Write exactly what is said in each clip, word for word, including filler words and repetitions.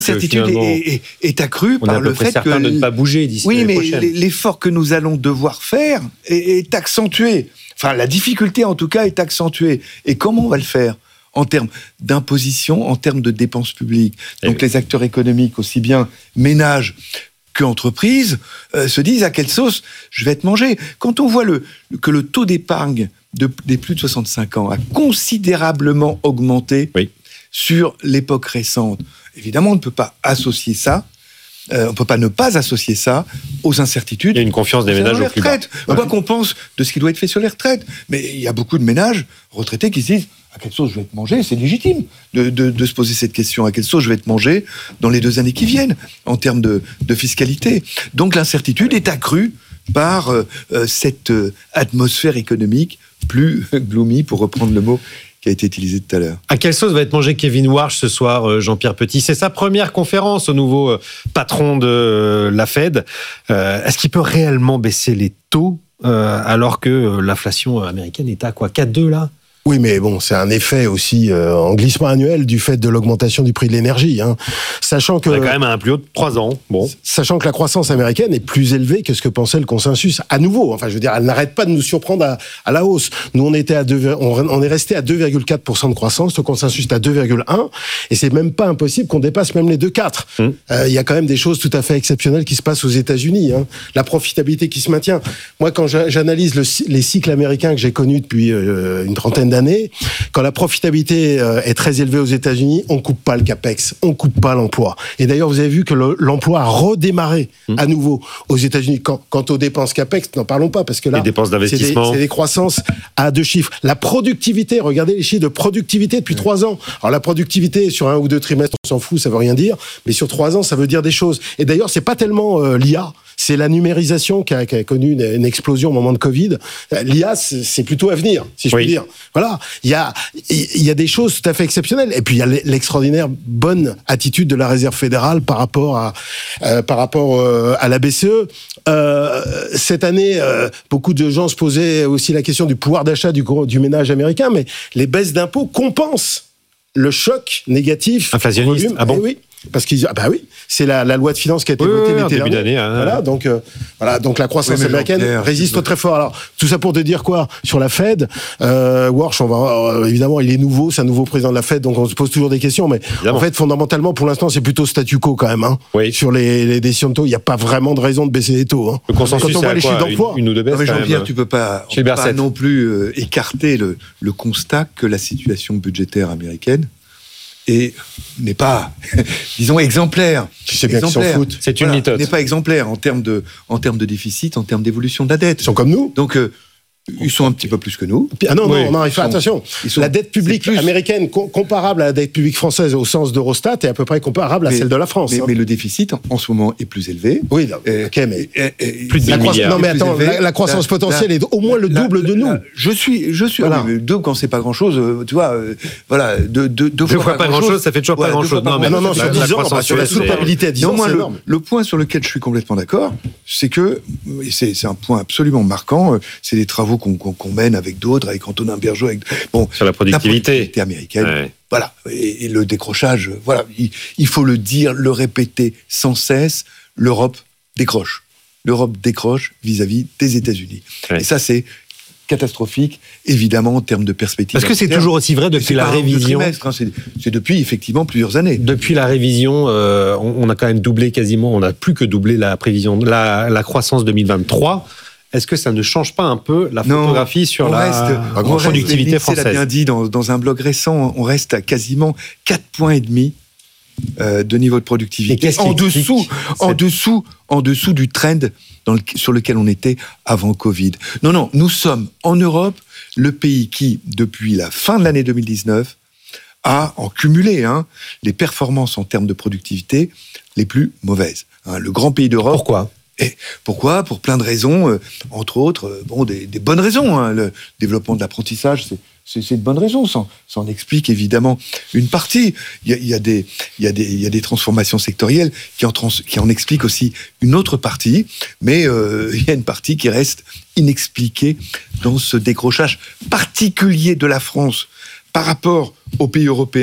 L'incertitude est, est, est accrue par le fait que... On est à peu près certain de ne pas bouger d'ici oui, l'année prochaine. prochaine. Oui, mais l'effort que nous allons devoir faire est, est accentué. Enfin, la difficulté, en tout cas, est accentuée. Et comment on va le faire ? En termes d'imposition, en termes de dépenses publiques. Donc, oui. Les acteurs économiques, aussi bien ménages qu'entreprises, euh, se disent à quelle sauce je vais être mangé. Quand on voit le, que le taux d'épargne de, des plus de soixante-cinq ans a considérablement augmenté oui. sur l'époque récente, évidemment, on ne peut pas associer ça, euh, on ne peut pas ne pas associer ça aux incertitudes. Il y a une confiance des ménages au plus bas. On voit qu'on pense de ce qui doit être fait sur les retraites, mais il y a beaucoup de ménages retraités qui se disent à quelle sauce je vais être mangé, c'est légitime de, de, de se poser cette question, à quelle sauce je vais être mangé dans les deux années qui viennent, en termes de, de fiscalité. Donc l'incertitude est accrue par euh, cette euh, atmosphère économique plus gloomy, pour reprendre le mot qui a été utilisé tout à l'heure. À quelle sauce va être mangé Kevin Warsh ce soir, Jean-Pierre Petit ? C'est sa première conférence au nouveau patron de la Fed. Euh, est-ce qu'il peut réellement baisser les taux euh, alors que l'inflation américaine est à quoi, quatre virgule deux là ? Oui, mais bon, c'est un effet aussi euh, en glissement annuel du fait de l'augmentation du prix de l'énergie. Hein. Sachant que... On est quand même à un plus haut de trois ans. Bon. Sachant que la croissance américaine est plus élevée que ce que pensait le consensus. À nouveau, enfin, je veux dire, elle n'arrête pas de nous surprendre à, à la hausse. Nous, on était à deux, on, on est resté à deux virgule quatre pour cent de croissance. Le consensus est à deux virgule un. Et c'est même pas impossible qu'on dépasse même les deux virgule quatre. Il hum. euh, y a quand même des choses tout à fait exceptionnelles qui se passent aux États-Unis. Hein. La profitabilité qui se maintient. Moi, quand j'analyse le, les cycles américains que j'ai connus depuis euh, une trentaine d'années, quand la profitabilité est très élevée aux États-Unis, on coupe pas le capex, on coupe pas l'emploi. Et d'ailleurs, vous avez vu que le, l'emploi a redémarré mmh. à nouveau aux États-Unis. Quant, quant aux dépenses capex, n'en parlons pas parce que là, les dépenses d'investissement, c'est des, c'est des croissances à deux chiffres. La productivité, regardez les chiffres de productivité depuis trois ans. Alors la productivité sur un ou deux trimestres, on s'en fout, ça veut rien dire. Mais sur trois ans, ça veut dire des choses. Et d'ailleurs, c'est pas tellement euh, l'I A. C'est la numérisation qui a, qui a connu une, une explosion au moment de Covid. L'I A, c'est, c'est plutôt à venir, si je oui. puis dire. Voilà. Il y a, il y a des choses tout à fait exceptionnelles. Et puis, il y a l'extraordinaire bonne attitude de la Réserve fédérale par rapport à, euh, par rapport euh, à la B C E. Euh, cette année, euh, beaucoup de gens se posaient aussi la question du pouvoir d'achat du, du ménage américain, mais les baisses d'impôts compensent le choc négatif. Inflationniste. Volume. Ah bon? Eh oui. Parce qu'ils, ah bah oui, c'est la, la loi de finances qui a été oui, votée oui, l'été début dernier. d'année. Hein. Voilà, donc euh, voilà, donc la croissance oui, américaine Jean-Pierre, résiste très fort. Alors tout ça pour te dire quoi sur la Fed, euh, Warsh, on va euh, évidemment, il est nouveau, c'est un nouveau président de la Fed, donc on se pose toujours des questions, mais évidemment. En fait fondamentalement pour l'instant c'est plutôt statu quo quand même. Hein, oui. Sur les, les décisions de taux, il n'y a pas vraiment de raison de baisser les taux. Hein. Le consensus, quand on voit les chiffres d'emploi, une, une ou deux baisses. Non, mais Jean-Pierre, même, tu peux pas, on peut pas non plus euh, écarter le, le constat que la situation budgétaire américaine et n'est pas, disons, exemplaire. Tu sais bien qu'ils s'en foutent. C'est une voilà, méthode. N'est pas exemplaire en termes de, en termes de déficit, en termes d'évolution de la dette. Ils sont comme nous. Donc, euh, ils sont un petit peu plus que nous. Ah non, oui, non, non, il faut, sont, attention. Sont, la dette publique plus... américaine com- comparable à la dette publique française au sens d'Eurostat est à peu près comparable mais, à celle de la France. Mais, hein. mais le déficit, en, en ce moment, est plus élevé. Oui, là, euh, ok, mais et, et, plus de la milliards. Non, mais attends, la, la croissance la, potentielle la, est au moins le la, double de nous. La, je suis, je suis. Voilà. Oui, deux quand c'est pas grand chose, euh, tu vois, euh, voilà, deux, deux, deux fois, fois pas grand chose, chose, ça fait toujours ouais, pas grand chose. Non, mais non, non, sur dix ans, sur la soutenabilité à dix ans, c'est énorme. Le point sur lequel je suis complètement d'accord, c'est que, et c'est, c'est un point absolument marquant, c'est des travaux qu'on, qu'on, qu'on mène avec d'autres, avec Antonin Bergeau, avec bon, sur la productivité, la productivité américaine. Ouais. Voilà, et, et le décrochage, voilà, il, il faut le dire, le répéter sans cesse. L'Europe décroche. L'Europe décroche vis-à-vis des États-Unis. Ouais. Et ça, c'est catastrophique, évidemment, en termes de perspective. Parce que c'est toujours aussi vrai depuis la révision. Hein, c'est, c'est depuis, effectivement, plusieurs années. Depuis la révision, euh, on, on a quand même doublé quasiment, on a plus que doublé la prévision, la, la croissance deux mille vingt-trois. Est-ce que ça ne change pas un peu la photographie non, sur la, reste, la productivité reste, française ? C'est l'a bien dit dans, dans un blog récent, on reste à quasiment quatre points et demi euh, de niveau de productivité. En dessous, en dessous, en dessous du trend dans le, sur lequel on était avant Covid. Non, non, nous sommes en Europe le pays qui, depuis la fin de l'année deux mille dix-neuf, a en cumulé hein, les performances en termes de productivité les plus mauvaises. Hein, le grand pays d'Europe. Pourquoi ? Et pourquoi ? Pour plein de raisons, euh, entre autres, euh, bon, des, des bonnes raisons. Hein. Le développement de l'apprentissage, c'est, c'est, c'est une bonne raison. Ça, ça en explique évidemment une partie. Il y a, il y a, des, il y a, des, il y a des transformations sectorielles qui en, trans, qui en expliquent aussi une autre partie, mais euh, il y a une partie qui reste inexpliquée dans ce décrochage particulier de la France par rapport aux pays européens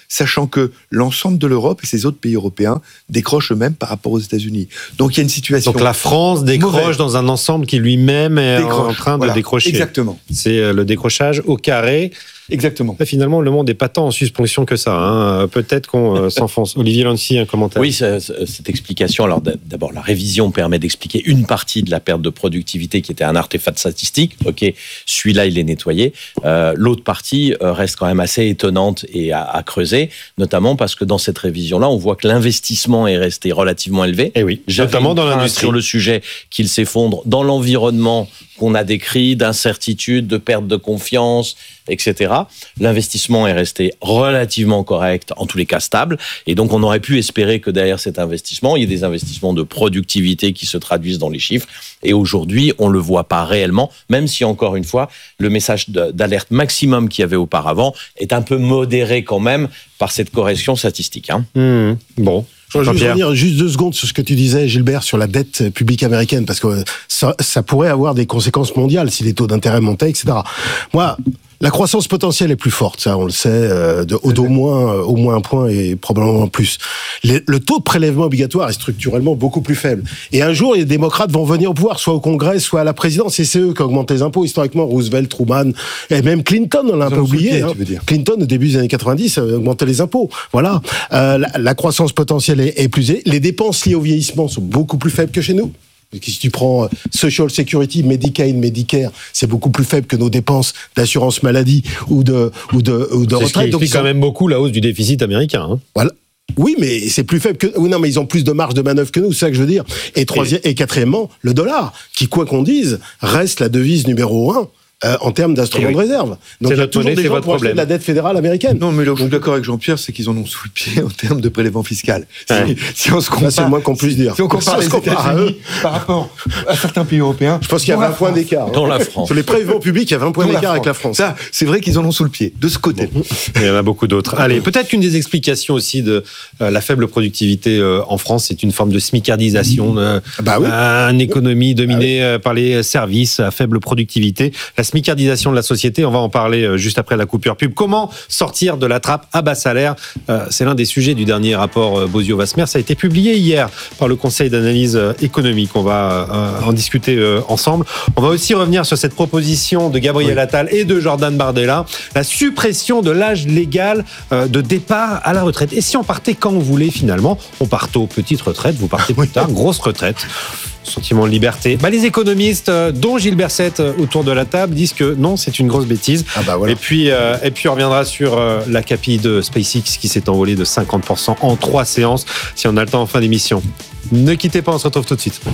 sachant que l'ensemble de l'Europe et ces autres pays européens décrochent eux-mêmes par rapport aux États-Unis. Donc il y a une situation. Donc la France décroche mauvaise. Dans un ensemble qui lui-même est décroche. En train de voilà. décrocher. Exactement. C'est le décrochage au carré. Exactement. Là, finalement, le monde n'est pas tant en suspension que ça. Hein. Peut-être qu'on euh, s'enfonce. Olivier Lancy, un commentaire. Oui, ça, cette explication. Alors, d'abord, la révision permet d'expliquer une partie de la perte de productivité qui était un artefact statistique. Ok, celui-là, il est nettoyé. Euh, l'autre partie euh, reste quand même assez étonnante et à, à creuser, notamment parce que dans cette révision-là, on voit que l'investissement est resté relativement élevé. Et oui, J'avais notamment dans l'industrie. Sur le sujet qu'il s'effondre dans l'environnement qu'on a décrit, d'incertitude, de perte de confiance, et cetera. L'investissement est resté relativement correct, en tous les cas stable, et donc on aurait pu espérer que derrière cet investissement, il y ait des investissements de productivité qui se traduisent dans les chiffres, et aujourd'hui, on ne le voit pas réellement, même si, encore une fois, le message d'alerte maximum qu'il y avait auparavant est un peu modéré quand même par cette correction statistique. Hein. Mmh, bon. Je veux juste revenir juste deux secondes sur ce que tu disais, Gilbert, sur la dette publique américaine, parce que ça, ça pourrait avoir des conséquences mondiales si les taux d'intérêt montaient, et cetera. Moi, la croissance potentielle est plus forte, ça on le sait, euh, de, d'au moins, euh, au moins un point et probablement plus. Les, le taux de prélèvement obligatoire est structurellement beaucoup plus faible. Et un jour, les démocrates vont venir au pouvoir, soit au Congrès, soit à la présidence, et c'est eux qui augmentent les impôts. Historiquement, Roosevelt, Truman, et même Clinton, on l'a un peu oublié. Hein. Clinton, au début des années quatre-vingt-dix, augmentait les impôts. Voilà. Euh, la, la croissance potentielle est, est plus élevée. Les dépenses liées au vieillissement sont beaucoup plus faibles que chez nous. Si tu prends Social Security, Medicaid, Medicare, c'est beaucoup plus faible que nos dépenses d'assurance maladie ou de, ou de, ou de retraite. C'est ce qui explique quand même beaucoup la hausse du déficit américain. Hein. Voilà. Oui, mais c'est plus faible que... Oui, non, mais ils ont plus de marge de manœuvre que nous, c'est ça que je veux dire. Et, troisième, et... et quatrièmement, le dollar, qui, quoi qu'on dise, reste la devise numéro un. Euh, en termes d'instruments oui. de réserve. Donc il y a toujours monnaie, des gens pour acheter de la dette fédérale américaine. Non, mais là, je suis d'accord avec Jean-Pierre, c'est qu'ils en ont sous le pied en termes de prélèvement fiscal. Ouais. Si, si on se compare, là, c'est le moins qu'on puisse dire. Si on compare si on les États-Unis par rapport à certains pays européens, je pense qu'il y a vingt points d'écart. Dans la France. Sur les prélèvements publics, il y a vingt points d'écart avec la France. Ça, c'est vrai qu'ils en ont sous le pied, de ce côté. Bon. Il y en a beaucoup d'autres. Allez, peut-être qu'une des explications aussi de euh, la faible productivité euh, en France, c'est une forme de smicardisation, euh, bah oui. euh, une économie dominée bah oui. par les services à faible productivité. La smicardisation de la société, on va en parler juste après la coupure pub. Comment sortir de la trappe à bas salaire ? euh, C'est l'un des sujets du dernier rapport Bozio-Wasmer. Ça a été publié hier par le Conseil d'analyse économique. On va euh, en discuter euh, ensemble. On va aussi revenir sur cette proposition de Gabriel oui. Attal et de Jordan Bardella, la suppression de l'âge légal euh, de départ à la retraite. Et si on partait quand on voulait finalement ? On part tôt, petite retraite, vous partez plus tard, grosse retraite. Sentiment de liberté. Bah, les économistes, euh, dont Gilles Berset euh, autour de la table, disent que non, c'est une grosse bêtise. Ah bah voilà. Et puis, euh, et puis on reviendra sur euh, la capille de SpaceX qui s'est envolée de cinquante pour cent en trois séances, si on a le temps en fin d'émission. Ne quittez pas, on se retrouve tout de suite.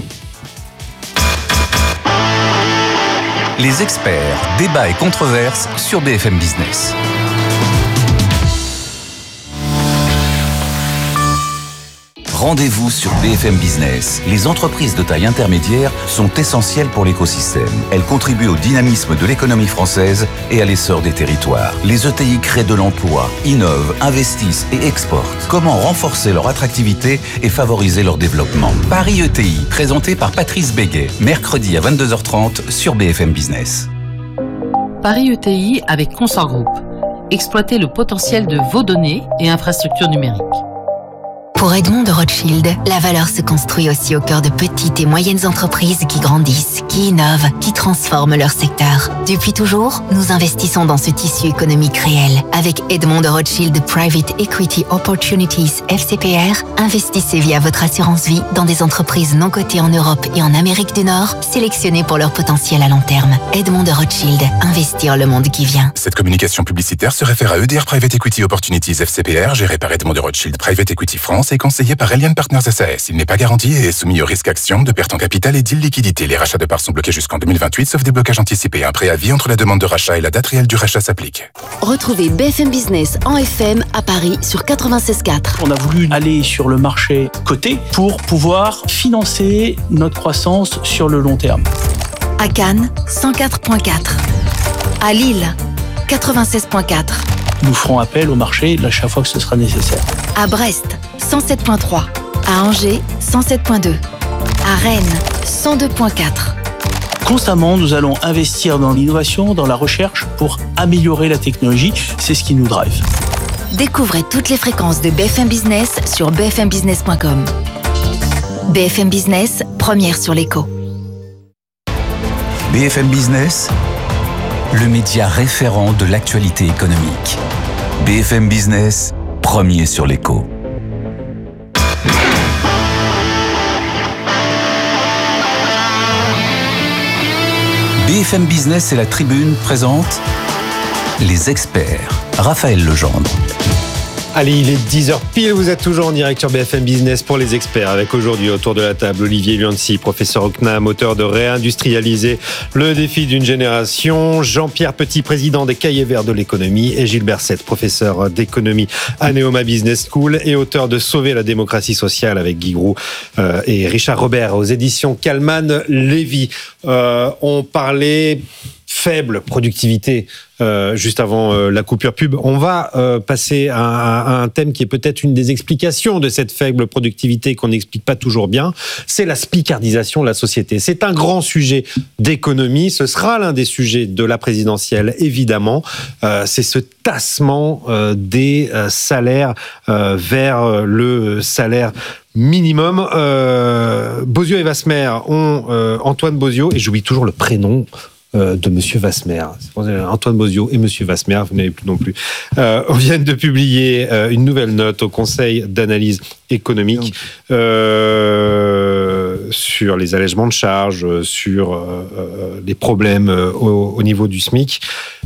Les experts, débats et controverses sur B F M Business. Rendez-vous sur B F M Business. Les entreprises de taille intermédiaire sont essentielles pour l'écosystème. Elles contribuent au dynamisme de l'économie française et à l'essor des territoires. Les E T I créent de l'emploi, innovent, investissent et exportent. Comment renforcer leur attractivité et favoriser leur développement ? Paris E T I, présenté par Patrice Béguet, mercredi à vingt-deux heures trente sur B F M Business. Paris E T I avec Consort Group. Exploitez le potentiel de vos données et infrastructures numériques. Pour Edmond de Rothschild, la valeur se construit aussi au cœur de petites et moyennes entreprises qui grandissent, qui innovent, qui transforment leur secteur. Depuis toujours, nous investissons dans ce tissu économique réel. Avec Edmond de Rothschild Private Equity Opportunities F C P R, investissez via votre assurance vie dans des entreprises non cotées en Europe et en Amérique du Nord, sélectionnées pour leur potentiel à long terme. Edmond de Rothschild, investir le monde qui vient. Cette communication publicitaire se réfère à E D R Private Equity Opportunities F C P R, géré par Edmond de Rothschild Private Equity France et conseillé par Elian Partners S A S. Il n'est pas garanti et est soumis au risque action, de perte en capital et d'illiquidité. Les rachats de parts sont bloqués jusqu'en deux mille vingt-huit, sauf déblocage anticipé. Un préavis entre la demande de rachat et la date réelle du rachat s'applique. Retrouvez B F M Business en F M à Paris sur quatre-vingt-seize virgule quatre. On a voulu aller sur le marché coté pour pouvoir financer notre croissance sur le long terme. À Cannes, cent quatre virgule quatre. À Lille, quatre-vingt-seize virgule quatre. Nous ferons appel au marché à chaque fois que ce sera nécessaire. À Brest, cent sept virgule trois. À Angers, cent sept virgule deux. À Rennes, cent deux virgule quatre. Constamment, nous allons investir dans l'innovation, dans la recherche pour améliorer la technologie. C'est ce qui nous drive. Découvrez toutes les fréquences de B F M Business sur b f m business point com. B F M Business, première sur l'écho. B F M Business, le média référent de l'actualité économique. B F M Business, premier sur l'écho. B F M Business et la Tribune présentent les experts. Raphaël Legendre. Allez, il est dix heures pile, vous êtes toujours en direct sur B F M Business pour les experts, avec aujourd'hui autour de la table Olivier Luancy, professeur au C N A M, auteur de Réindustrialiser, le défi d'une génération, Jean-Pierre Petit, président des Cahiers Verts de l'économie, et Gilles Berset, professeur d'économie à Neoma Business School et auteur de Sauver la démocratie sociale avec Guy Groux euh, et Richard Robert aux éditions Kalman Lévy. Euh, on parlait faible productivité euh, juste avant euh, la coupure pub. On va euh, passer à, à, à un thème qui est peut-être une des explications de cette faible productivité qu'on n'explique pas toujours bien, c'est la spicardisation de la société. C'est un grand sujet d'économie, ce sera l'un des sujets de la présidentielle, évidemment. Euh, c'est ce tassement euh, des euh, salaires euh, vers le salaire minimum. Euh, Bozio et Vasmer ont euh, Antoine Bozio, et j'oublie toujours le prénom de Monsieur Vasmer. Antoine Bozio et Monsieur Vasmer, vous n'avez plus non plus, euh, viennent de publier euh, une nouvelle note au Conseil d'analyse économique euh, sur les allègements de charges, sur euh, les problèmes euh, au, au niveau du SMIC.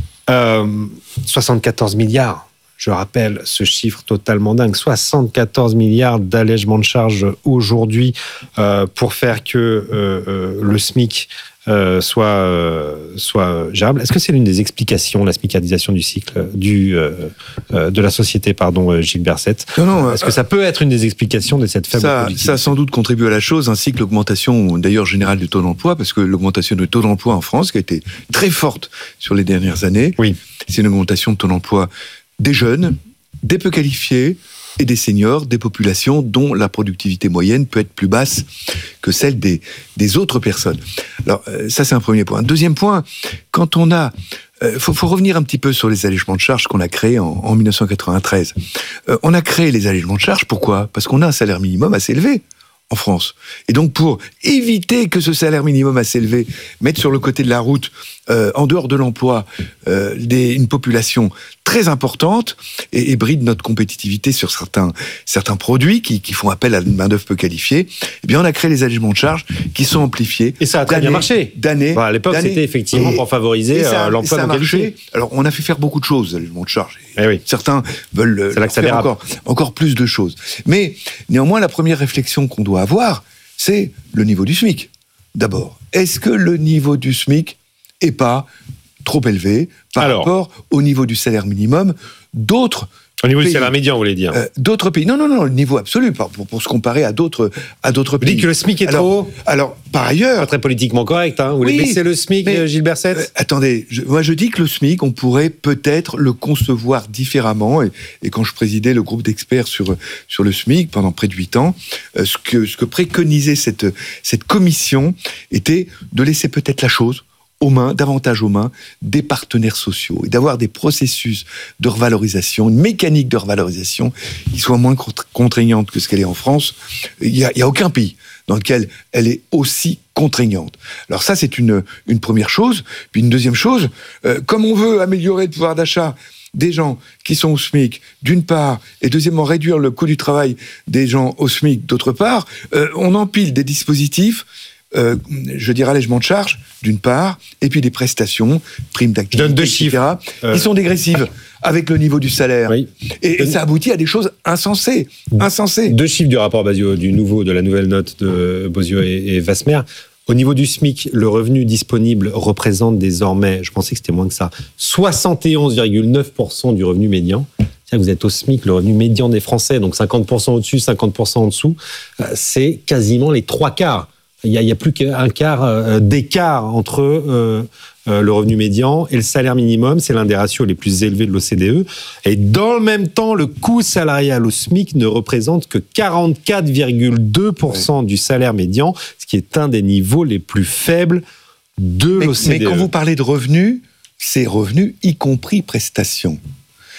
Euh, soixante-quatorze milliards. Je rappelle ce chiffre totalement dingue, soixante-quatorze milliards d'allègements de charges aujourd'hui euh, pour faire que euh, euh, le SMIC euh, soit, euh, soit gérable. Est-ce que c'est l'une des explications, la spicardisation du cycle du, euh, euh, de la société, pardon, Gilles Berset? Non, non. Est-ce que ça peut être une des explications de cette faible ça, productivité? Ça a sans doute contribué à la chose, ainsi que l'augmentation d'ailleurs générale du taux d'emploi, parce que l'augmentation du taux d'emploi en France, qui a été très forte sur les dernières années, oui. C'est une augmentation de taux d'emploi des jeunes, des peu qualifiés et des seniors, des populations dont la productivité moyenne peut être plus basse que celle des, des autres personnes. Alors, ça, c'est un premier point. Un deuxième point, quand on a... Il euh, faut, faut revenir un petit peu sur les allègements de charges qu'on a créés en, en dix-neuf cent quatre-vingt-treize. Euh, on a créé les allègements de charges, pourquoi? Parce qu'on a un salaire minimum assez élevé en France. Et donc, pour éviter que ce salaire minimum assez élevé mette sur le côté de la route, euh, en dehors de l'emploi, euh, des, une population très importante et, et bride notre compétitivité sur certains, certains produits qui, qui font appel à une main-d'œuvre peu qualifiée, eh bien, on a créé les allègements de charges qui sont amplifiés. Et ça a très bien marché. D'année. Bah, à l'époque, d'année. C'était effectivement et, pour favoriser ça, l'emploi non qualifié. Alors, on a fait faire beaucoup de choses, les allègements de charges. Eh oui. Certains veulent là que ça faire encore, encore plus de choses. Mais, néanmoins, la première réflexion qu'on doit avoir, c'est le niveau du SMIC. D'abord, est-ce que le niveau du SMIC est pas trop élevé par Alors, rapport au niveau du salaire minimum d'autres Au niveau pays. du salaire médian, vous voulez dire euh, D'autres pays. Non, non, non, le niveau absolu, pour, pour se comparer à d'autres, à d'autres pays. Vous dites que le SMIC est alors, trop... Alors, par ailleurs... Pas très politiquement correct, hein. Vous voulez oui, baisser le SMIC, mais, Gilles Berset euh, Attendez, je, moi je dis que le SMIC, on pourrait peut-être le concevoir différemment. Et, et quand je présidais le groupe d'experts sur, sur le SMIC pendant près de huit ans, euh, ce, que, ce que préconisait cette, cette commission était de laisser peut-être la chose aux mains, davantage aux mains des partenaires sociaux et d'avoir des processus de revalorisation, une mécanique de revalorisation qui soit moins contraignante que ce qu'elle est en France. Il n'y a, il y a aucun pays dans lequel elle est aussi contraignante. Alors ça, c'est une, une première chose. Puis une deuxième chose, euh, comme on veut améliorer le pouvoir d'achat des gens qui sont au SMIC, d'une part, et deuxièmement, réduire le coût du travail des gens au SMIC, d'autre part, euh, on empile des dispositifs Euh, je dirais allègement de charges, d'une part, et puis des prestations, primes d'activité, et cetera, euh... qui sont dégressives avec le niveau du salaire. Oui. Et, et ça aboutit à des choses insensées. insensées. Deux chiffres du rapport Bozio, du nouveau, de la nouvelle note de Bozio et, et Vasmer. Au niveau du SMIC, le revenu disponible représente désormais, je pensais que c'était moins que ça, soixante et onze virgule neuf pour cent du revenu médian. C'est-à-dire que vous êtes au SMIC, le revenu médian des Français, donc cinquante pour cent au-dessus, cinquante pour cent en dessous, c'est quasiment les trois quarts. Il n'y a, a plus qu'un quart euh, d'écart entre euh, euh, le revenu médian et le salaire minimum. C'est l'un des ratios les plus élevés de l'O C D E. Et dans le même temps, le coût salarial au SMIC ne représente que quarante-quatre virgule deux pour cent ouais. du salaire médian, ce qui est un des niveaux les plus faibles de mais, l'O C D E. Mais quand vous parlez de revenus, c'est revenus y compris prestations.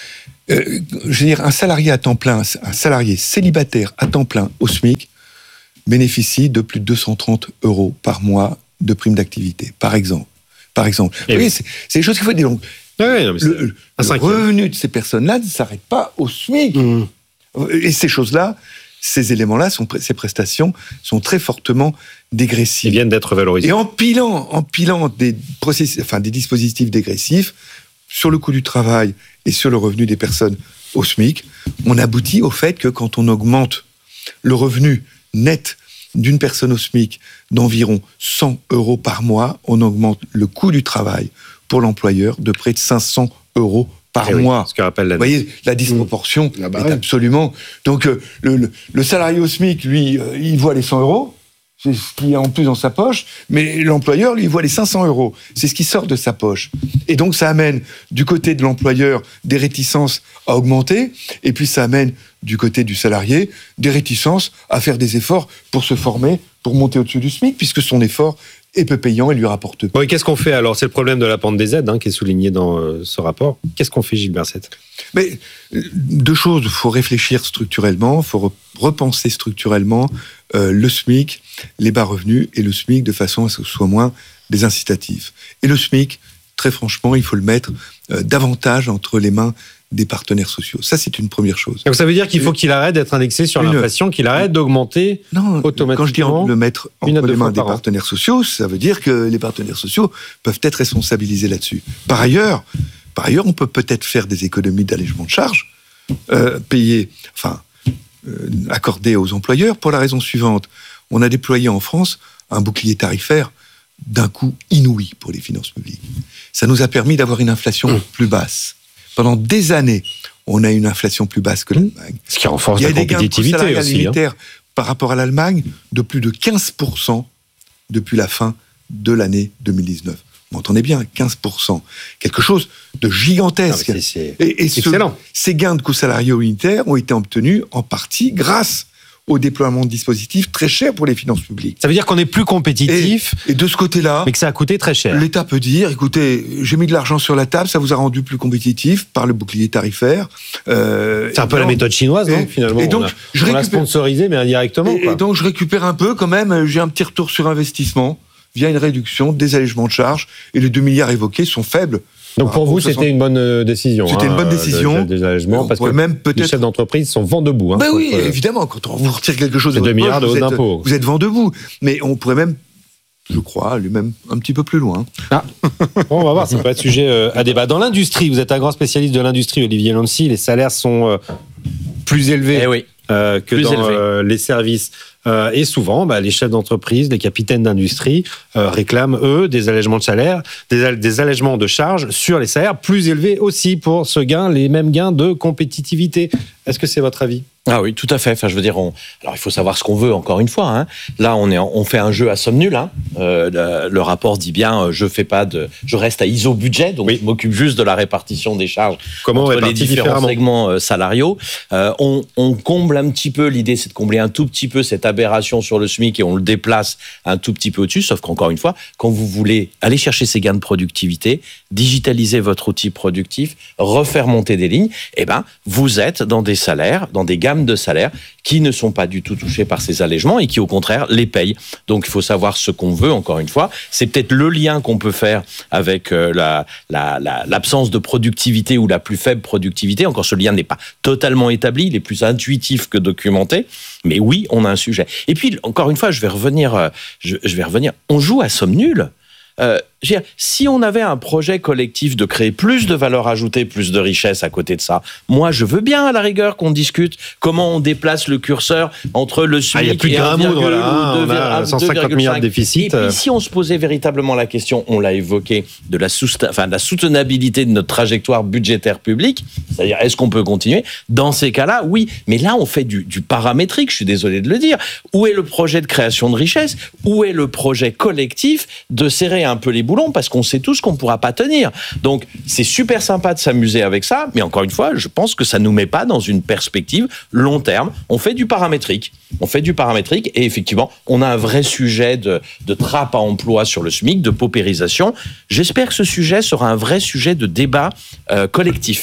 Euh, je veux dire, un salarié à temps plein, un salarié célibataire à temps plein au SMIC bénéficie de plus de deux cent trente euros par mois de prime d'activité, par exemple. Par exemple. Vous voyez, c'est, c'est des choses qu'il faut dire. Donc, oui, oui, non, mais le, le revenu de ces personnes-là ne s'arrête pas au SMIC. Mmh. Et ces choses-là, ces éléments-là, sont, ces prestations sont très fortement dégressives. Ils viennent d'être valorisés. Et en pilant, en pilant des, processus, enfin, des dispositifs dégressifs sur le coût du travail et sur le revenu des personnes au SMIC, on aboutit au fait que quand on augmente le revenu net d'une personne au SMIC d'environ cent euros par mois, on augmente le coût du travail pour l'employeur de près de cinq cents euros par et mois. Oui, ce que rappelle la Vous voyez, la disproportion mmh. ah bah est ouais. absolument... Donc, euh, le, le, le salarié au SMIC, lui, euh, il voit les cent euros, c'est ce qui est en plus dans sa poche, mais l'employeur, lui, il voit les cinq cents euros. C'est ce qui sort de sa poche. Et donc, ça amène, du côté de l'employeur, des réticences à augmenter, et puis ça amène, du côté du salarié, des réticences à faire des efforts pour se former, pour monter au-dessus du SMIC, puisque son effort est peu payant et lui rapporte peu. Oui, qu'est-ce qu'on fait alors ? C'est le problème de la pente des aides hein, qui est souligné dans euh, ce rapport. Qu'est-ce qu'on fait, Gilles Berset ? Mais deux choses, il faut réfléchir structurellement, il faut repenser structurellement euh, le SMIC, les bas revenus et le SMIC de façon à ce que ce soit moins des incitatifs. Et le SMIC, très franchement, il faut le mettre euh, davantage entre les mains des partenaires sociaux. Ça, c'est une première chose. Donc ça veut dire qu'il faut qu'il arrête d'être indexé sur une, l'inflation, qu'il arrête d'augmenter non, automatiquement. Quand je dis le mettre entre les mains des partenaires sociaux, ça veut dire que les partenaires sociaux peuvent être responsabilisés là-dessus. Par ailleurs, par ailleurs, on peut peut-être faire des économies d'allègement de charges, euh, payer, enfin, euh, accorder aux employeurs pour la raison suivante. On a déployé en France un bouclier tarifaire d'un coût inouï pour les finances publiques. Ça nous a permis d'avoir une inflation mmh. plus basse. Pendant des années, on a une inflation plus basse que l'Allemagne. Ce qui renforce la compétitivité aussi. Il y a des gains de coût salarial par rapport à l'Allemagne de plus de quinze pour cent depuis la fin de l'année deux mille dix-neuf. Vous entendez bien, quinze pour cent. Quelque chose de gigantesque. Non, c'est, c'est et et ce, ces gains de coûts salariaux unitaires ont été obtenus en partie grâce au déploiement de dispositifs très chers pour les finances publiques. Ça veut dire qu'on est plus compétitif. Et, et de ce côté-là, mais que ça a coûté très cher. L'État peut dire, écoutez, j'ai mis de l'argent sur la table, ça vous a rendu plus compétitif par le bouclier tarifaire. Euh, c'est un peu donc, la méthode chinoise, non, finalement. Et donc, on a, je on l'a sponsorisé, mais indirectement. Et, quoi. et donc, je récupère un peu quand même, j'ai un petit retour sur investissement via une réduction, des allégements de charges, et les deux milliards évoqués sont faibles. Donc pour vous, c'était une bonne décision. C'était hein, une bonne décision. Des allégements, parce que même les chefs d'entreprise sont vent debout. Hein, ben oui, euh, évidemment. Quand on vous retire quelque chose de deux milliards de poche, haut vous êtes, d'impôt. Vous êtes vent debout. Mais on pourrait même, je crois, aller même un petit peu plus loin. Ah. Bon, on va voir, ça peut être sujet à débat. Dans l'industrie, vous êtes un grand spécialiste de l'industrie, Olivier Lancy. Les salaires sont euh, plus élevés eh oui. euh, que plus dans élevé. euh, les services. Euh, et souvent, bah, les chefs d'entreprise, les capitaines d'industrie euh, réclament, eux, des allègements de salaire, des, des allègements de charges sur les salaires plus élevés aussi pour ce gain, les mêmes gains de compétitivité. Est-ce que c'est votre avis ? Ah oui, tout à fait. Enfin, je veux dire, on... alors il faut savoir ce qu'on veut. Encore une fois, hein. Là, on est, en... on fait un jeu à somme nulle. Hein. Euh, le, le rapport dit bien, euh, je fais pas de, je reste à I S O budget, donc oui. je m'occupe juste de la répartition des charges Comment entre les différents segments euh, salariaux. Euh, on, on comble un petit peu. L'idée, c'est de combler un tout petit peu cette aberration sur le SMIC et on le déplace un tout petit peu au-dessus. Sauf qu'encore une fois, quand vous voulez aller chercher ces gains de productivité, digitaliser votre outil productif, refaire monter des lignes, eh ben, vous êtes dans des salaires, dans des gammes de salaires qui ne sont pas du tout touchés par ces allègements et qui, au contraire, les payent. Donc, il faut savoir ce qu'on veut, encore une fois. C'est peut-être le lien qu'on peut faire avec euh, la, la, la, l'absence de productivité ou la plus faible productivité. Encore, ce lien n'est pas totalement établi, il est plus intuitif que documenté. Mais oui, on a un sujet. Et puis, encore une fois, je vais revenir, euh, je, je vais revenir. On joue à somme nulle. Euh, je veux dire, si on avait un projet collectif de créer plus de valeur ajoutée, plus de richesse à côté de ça, moi je veux bien à la rigueur qu'on discute comment on déplace le curseur entre le SMIC ah, y a plus et un virgule ou hein, on a cent cinquante milliards de déficit. Et puis si on se posait véritablement la question, on l'a évoqué, de la, sousta- enfin, de la soutenabilité de notre trajectoire budgétaire publique, c'est-à-dire est-ce qu'on peut continuer ? Dans ces cas-là, oui. Mais là, on fait du, du paramétrique, je suis désolé de le dire. Où est le projet de création de richesse ? Où est le projet collectif de serrer un peu les boulons, parce qu'on sait tous qu'on ne pourra pas tenir. Donc, c'est super sympa de s'amuser avec ça, mais encore une fois, je pense que ça ne nous met pas dans une perspective long terme. On fait du paramétrique. On fait du paramétrique et effectivement, on a un vrai sujet de, de trappe à emploi sur le SMIC, de paupérisation. J'espère que ce sujet sera un vrai sujet de débat euh, collectif.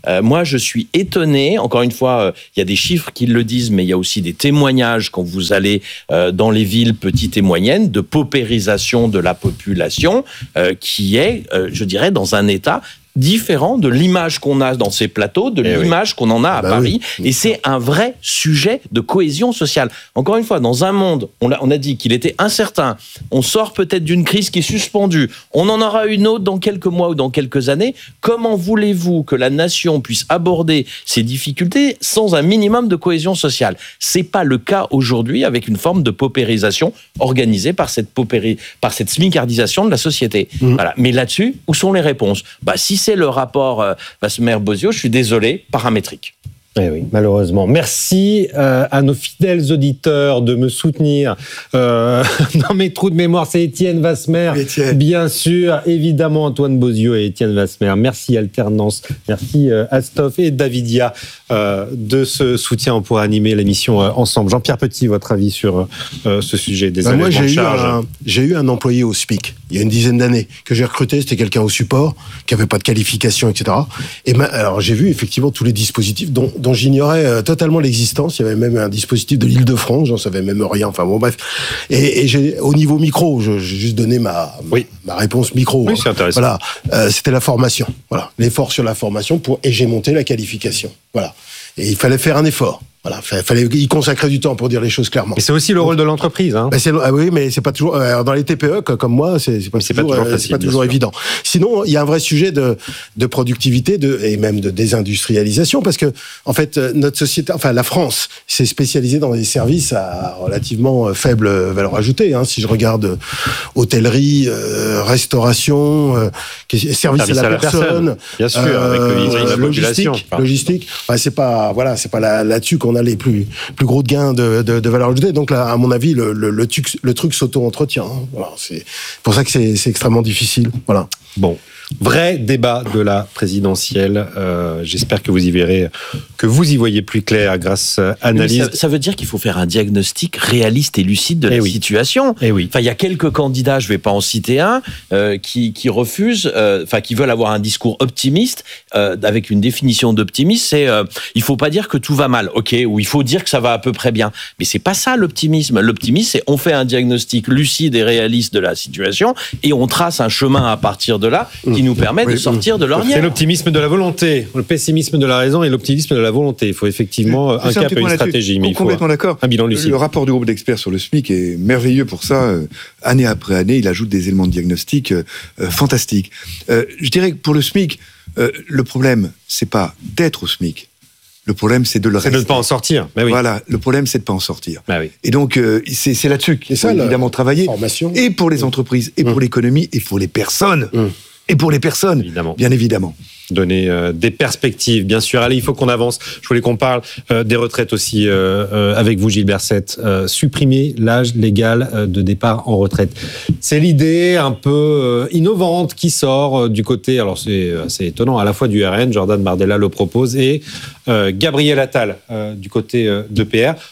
Euh, moi, je suis étonné. Encore une fois, euh, il y a des chiffres qui le disent, mais il y a aussi des témoignages quand vous allez euh, dans les villes petites et moyennes de paupérisation de la population euh, qui est, euh, je dirais, dans un état différent de l'image qu'on a dans ces plateaux, de eh l'image oui. qu'on en a à bah Paris. Oui. Et c'est un vrai sujet de cohésion sociale. Encore une fois, dans un monde, on a, on a dit qu'il était incertain, on sort peut-être d'une crise qui est suspendue, on en aura une autre dans quelques mois ou dans quelques années. Comment voulez-vous que la nation puisse aborder ces difficultés sans un minimum de cohésion sociale ? C'est pas le cas aujourd'hui avec une forme de paupérisation organisée par cette, paupéri... par cette smicardisation de la société. Mmh. Voilà. Mais là-dessus, où sont les réponses ? Bah, si c'est le rapport euh, Wasmer-Bozio, je suis désolé, paramétrique. Eh oui, malheureusement. Merci euh, à nos fidèles auditeurs de me soutenir euh, dans mes trous de mémoire. C'est Étienne Wasmer, Étienne. Bien sûr, évidemment Antoine Bozio et Étienne Wasmer. Merci Alternance, merci euh, Astolphe et Davidia euh, de ce soutien pour animer l'émission euh, ensemble. Jean-Pierre Petit, votre avis sur euh, ce sujet des ben moi, j'ai de eu charge. un, j'ai eu un employé au S P I C il y a une dizaine d'années que j'ai recruté. C'était quelqu'un au support qui avait pas de qualification, et cetera. Et ma, alors j'ai vu effectivement tous les dispositifs dont dont j'ignorais euh, totalement l'existence. Il y avait même un dispositif de l'Île-de-France, j'en savais même rien. Enfin bon, bref. Et, et j'ai, au niveau micro, je, j'ai juste donné ma, oui. ma réponse micro. Oui, c'est intéressant. Voilà, euh, c'était la formation. Voilà, l'effort sur la formation pour et j'ai monté la qualification. Voilà, et il fallait faire un effort. Voilà, fallait y consacrer du temps pour dire les choses clairement. Mais c'est aussi le rôle de l'entreprise, hein. Ben c'est, ah oui, mais c'est pas toujours dans les T P E comme moi, c'est, c'est pas c'est toujours, pas toujours, facile, c'est pas toujours évident. Sinon, il y a un vrai sujet de de productivité de et même de désindustrialisation parce que en fait notre société, enfin la France, s'est spécialisée dans des services à relativement faible valeur ajoutée. Hein, si je regarde hôtellerie, euh, restauration, euh, service, service à la, à la personne, personne, bien sûr, euh, avec le euh, logistique, logistique. Enfin, c'est pas voilà, c'est pas là, là-dessus qu'on a les plus plus gros gains de, de, de valeur ajoutée. Donc là, à mon avis, le, le, le, truc, le truc s'auto-entretient. Hein. Voilà, c'est pour ça que c'est, c'est extrêmement difficile. Voilà. Bon. Vrai débat de la présidentielle. Euh, j'espère que vous y verrez, que vous y voyez plus clair grâce à analyse. Ça, ça veut dire qu'il faut faire un diagnostic réaliste et lucide de eh la oui. situation. Eh oui. Enfin, il y a quelques candidats, je ne vais pas en citer un, euh, qui, qui refusent, euh, enfin, qui veulent avoir un discours optimiste, euh, avec une définition d'optimisme, c'est euh, il ne faut pas dire que tout va mal, ok, ou il faut dire que ça va à peu près bien. Mais c'est pas ça l'optimisme. L'optimisme, c'est on fait un diagnostic lucide et réaliste de la situation et on trace un chemin à partir de là qui nous permet oui, de sortir de l'ornière. C'est l'optimisme de la volonté, le pessimisme de la raison et l'optimisme de la volonté. Il faut effectivement un cap et une stratégie. Mais il faut complètement d'accord. Un bilan lucide. Le rapport du groupe d'experts sur le S M I C est merveilleux pour ça. Euh, année après année, il ajoute des éléments de diagnostic euh, euh, fantastiques. Euh, je dirais que pour le S M I C, euh, le problème, c'est pas d'être au S M I C. Le problème, c'est de le c'est rester. de ne pas en sortir. Bah oui. Voilà, le problème, c'est de ne pas en sortir. Bah oui. Et donc, euh, c'est, c'est là-dessus qu'il faut évidemment travailler. Formation. Et pour les entreprises, et mmh. pour l'économie, et pour les personnes. Mmh. Et pour les personnes, évidemment. bien évidemment. Donner euh, des perspectives, bien sûr. Allez, il faut qu'on avance. Je voulais qu'on parle euh, des retraites aussi euh, euh, avec vous, Gilles Berset. Euh, supprimer l'âge légal euh, de départ en retraite. C'est l'idée un peu euh, innovante qui sort euh, du côté, alors c'est assez étonnant, à la fois du R N, Jordan Bardella le propose, et euh, Gabriel Attal euh, du côté euh, d'E P R.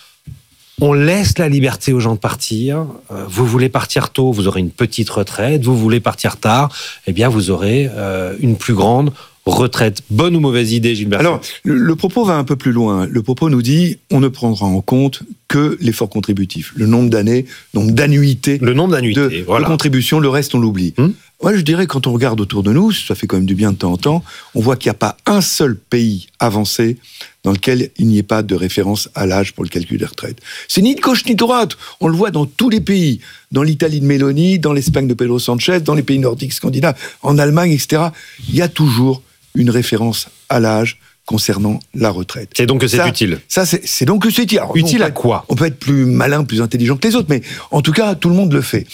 On laisse la liberté aux gens de partir. Vous voulez partir tôt, vous aurez une petite retraite. Vous voulez partir tard, eh bien vous aurez euh, une plus grande retraite. Bonne ou mauvaise idée, Gilles Berset ? Alors, le, le propos va un peu plus loin. Le propos nous dit, on ne prendra en compte que l'effort contributif, le nombre d'années, le nombre d'annuités, le nombre d'annuités, de, voilà. de contributions. Le reste, on l'oublie. Hum Moi, je dirais, quand on regarde autour de nous, ça fait quand même du bien de temps en temps, on voit qu'il n'y a pas un seul pays avancé dans lequel il n'y ait pas de référence à l'âge pour le calcul des retraites. C'est ni de gauche ni de droite. On le voit dans tous les pays. Dans l'Italie de Meloni, dans l'Espagne de Pedro Sanchez, dans les pays nordiques scandinaves, en Allemagne, et cetera. Il y a toujours une référence à l'âge concernant la retraite. C'est donc que c'est ça, utile. Ça, c'est, c'est donc que c'est utile. Alors, utile à quoi ? On peut être plus malin, plus intelligent que les autres, mais en tout cas, tout le monde le fait.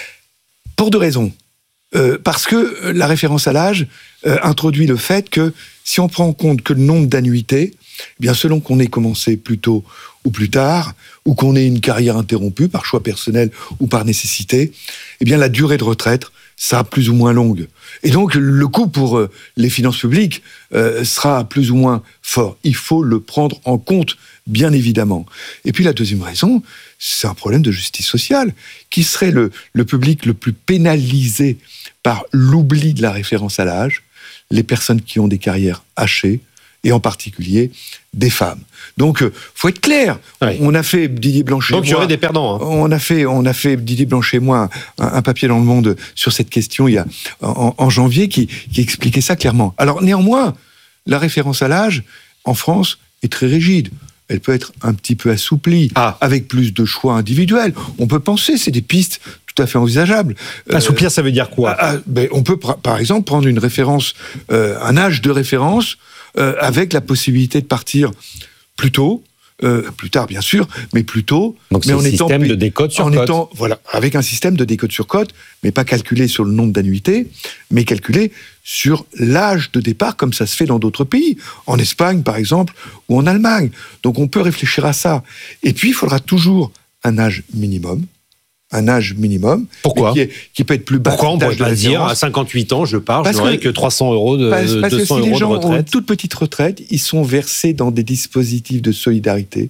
Pour deux raisons. Euh, parce que la référence à l'âge euh, introduit le fait que si on prend en compte que le nombre d'annuités, eh bien selon qu'on ait commencé plus tôt ou plus tard, ou qu'on ait une carrière interrompue par choix personnel ou par nécessité, eh bien la durée de retraite sera plus ou moins longue. Et donc le coût pour euh, les finances publiques euh, sera plus ou moins fort. Il faut le prendre en compte, bien évidemment. Et puis la deuxième raison, c'est un problème de justice sociale. Qui serait le, le public le plus pénalisé par l'oubli de la référence à l'âge ? Les personnes qui ont des carrières hachées et en particulier des femmes. Donc, euh, faut être clair. Ouais. On a fait Didier Blanchet. Donc, il y aurait des perdants. Hein. On a fait, on a fait Didier Blanchet et moi un, un papier dans Le Monde sur cette question il y a en, en janvier qui, qui expliquait ça clairement. Alors néanmoins, la référence à l'âge en France est très rigide. Elle peut être un petit peu assouplie, ah. avec plus de choix individuels. On peut penser, c'est des pistes tout à fait envisageables. Assouplir, euh, ça veut dire quoi? ah, ben, On peut, par exemple, prendre une référence, euh, un âge de référence, euh, avec la possibilité de partir plus tôt, euh, plus tard bien sûr, mais plus tôt. Donc mais c'est un système étant, de décote sur en cote. Étant, voilà, avec un système de décote sur cote, mais pas calculé sur le nombre d'annuités, mais calculé sur l'âge de départ, comme ça se fait dans d'autres pays, en Espagne par exemple, ou en Allemagne. Donc on peut réfléchir à ça. Et puis il faudra toujours un âge minimum, un âge minimum. Pourquoi qui, est, qui peut être plus bas. Pourquoi on ne pourrait pas dire à cinquante-huit ans, je pars, parce je n'aurai que, que trois cents euros de, parce, parce deux cents que si euros les gens de retraite. ont une toute petite retraite, ils sont versés dans des dispositifs de solidarité.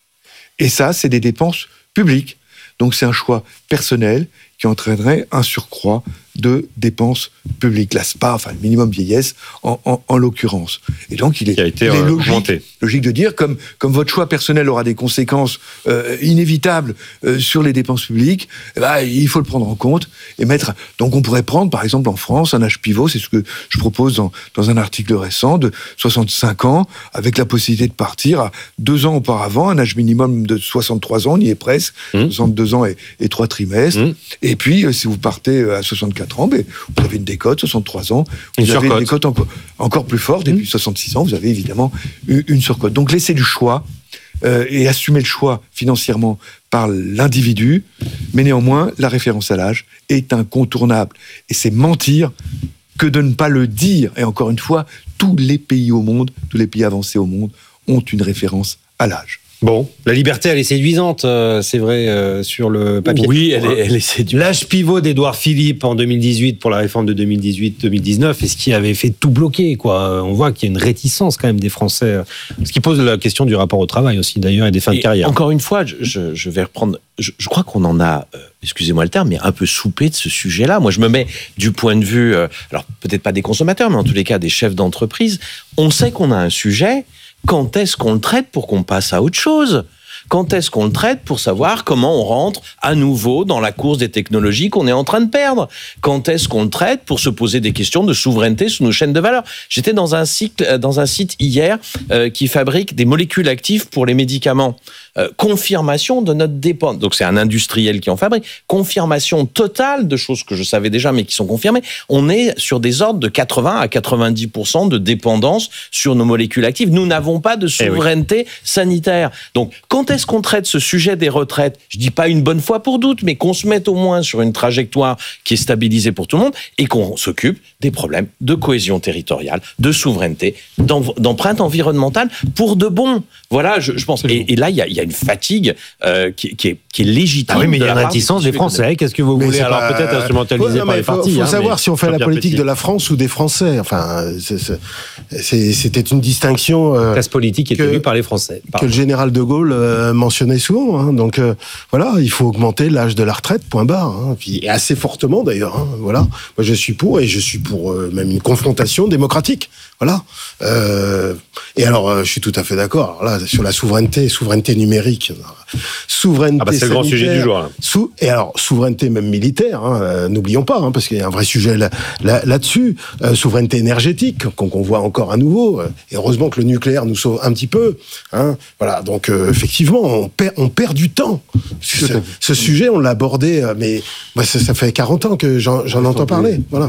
Et ça, c'est des dépenses publiques. Donc c'est un choix personnel qui entraînerait un surcroît de dépenses publiques, l'A S P A, enfin le minimum vieillesse en, en, en l'occurrence. Et donc il est, qui a été il est logique, logique de dire, comme, comme votre choix personnel aura des conséquences euh, inévitables euh, sur les dépenses publiques, eh ben, il faut le prendre en compte et mettre. Donc on pourrait prendre par exemple en France un âge pivot, c'est ce que je propose dans, dans un article récent, de soixante-cinq ans, avec la possibilité de partir à deux ans auparavant, un âge minimum de soixante-trois ans, on y est presque, mmh. soixante-deux ans et, et trois trimestres. Mmh. Et puis euh, si vous partez à soixante-quatre ans, mais vous avez une décote, soixante-trois ans, vous une avez surcote. une décote encore, encore plus forte, et puis soixante-six ans, vous avez évidemment une surcote. Donc laissez du choix euh, et assumer le choix financièrement par l'individu, mais néanmoins, la référence à l'âge est incontournable. Et c'est mentir que de ne pas le dire. Et encore une fois, tous les pays au monde, tous les pays avancés au monde ont une référence à l'âge. Bon, la liberté, elle est séduisante, euh, c'est vrai, euh, sur le papier. Oui, elle est, elle est séduisante. L'âge pivot d'Édouard Philippe en deux mille dix-huit pour la réforme de deux mille dix-huit deux mille dix-neuf, est ce qui avait fait tout bloquer, quoi. On voit qu'il y a une réticence quand même des Français. Ce qui pose la question du rapport au travail aussi, d'ailleurs, et des fins et de carrière. Encore une fois, je, je, je vais reprendre. Je, je crois qu'on en a, euh, excusez-moi le terme, mais un peu soupé de ce sujet-là. Moi, je me mets du point de vue, euh, alors peut-être pas des consommateurs, mais en tous les cas des chefs d'entreprise. On sait qu'on a un sujet. Quand est-ce qu'on le traite pour qu'on passe à autre chose ? Quand est-ce qu'on le traite pour savoir comment on rentre à nouveau dans la course des technologies qu'on est en train de perdre ? Quand est-ce qu'on le traite pour se poser des questions de souveraineté sur nos chaînes de valeur ? J'étais dans un site, dans un site hier euh, qui fabrique des molécules actives pour les médicaments. Euh, confirmation de notre dépendance. Donc c'est un industriel qui en fabrique. Confirmation totale de choses que je savais déjà mais qui sont confirmées. On est sur des ordres de quatre-vingts à quatre-vingt-dix pour cent de dépendance sur nos molécules actives. Nous n'avons pas de souveraineté eh oui. sanitaire. Donc quand est-ce qu'on traite ce sujet des retraites ? Je dis pas une bonne fois pour doute, mais qu'on se mette au moins sur une trajectoire qui est stabilisée pour tout le monde et qu'on s'occupe des problèmes de cohésion territoriale, de souveraineté, d'empreinte environnementale pour de bon. Voilà, je, je pense. Et, et là, il y a, y a une fatigue euh, qui, qui, est, qui est légitime. Ah oui, mais il y a de une réticence des Français. Qu'est-ce que vous mais voulez alors pas... peut-être instrumentaliser ouais, par les faut, partis. Il faut hein, savoir si on fait la politique petit. de la France ou des Français. Enfin, c'est, c'est, c'était une distinction. Euh, classe politique est que, élue par les Français. Pardon. Que le général de Gaulle euh, mentionnait souvent. Hein. Donc euh, voilà, il faut augmenter l'âge de la retraite. Point barre. Hein. Puis, et assez fortement d'ailleurs. Hein. Voilà. Moi, je suis pour et je suis pour euh, même une confrontation démocratique. Voilà. Euh, et alors, euh, je suis tout à fait d'accord. Alors là, sur la souveraineté, souveraineté numérique, souveraineté ah bah c'est le grand sujet du jour. Là. Sous, et alors, souveraineté même militaire, hein, euh, n'oublions pas, hein, parce qu'il y a un vrai sujet là, là, là-dessus. Euh, souveraineté énergétique, qu'on, qu'on voit encore à nouveau. Et heureusement que le nucléaire nous sauve un petit peu. Hein, voilà. Donc, euh, effectivement, on perd, on perd du temps. Ce, ce sujet, on l'a abordé, mais bah, ça, ça fait quarante ans que j'en, j'en entends parler. Voilà.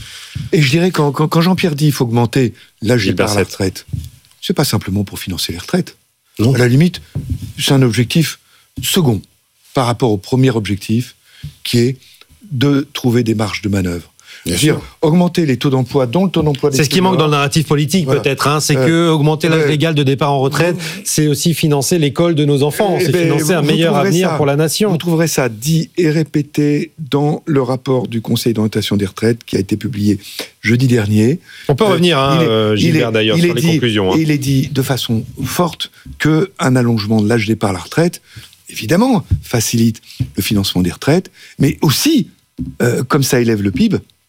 Et je dirais, quand, quand, quand Jean-Pierre dit qu'il faut augmenter l'âge de départ à la retraite, c'est pas simplement pour financer les retraites. Non. À la limite, c'est un objectif second par rapport au premier objectif qui est de trouver des marges de manœuvre. Bien dire, sûr. Augmenter les taux d'emploi, dont le taux d'emploi des C'est ce qui manque dans le narratif politique, voilà. peut-être. Hein, c'est euh, que augmenter l'âge euh, légal de départ en retraite, c'est aussi financer l'école de nos enfants. C'est ben, financer un meilleur avenir ça, pour la nation. Vous trouverez ça dit et répété dans le rapport du Conseil d'orientation des retraites qui a été publié jeudi dernier. On peut euh, revenir, hein, est, euh, Gilbert, d'ailleurs, sur les dit, conclusions. Hein. Il est dit de façon forte qu'un allongement de l'âge de départ à la retraite, évidemment, facilite le financement des retraites, mais aussi, euh, comme ça élève le P I B,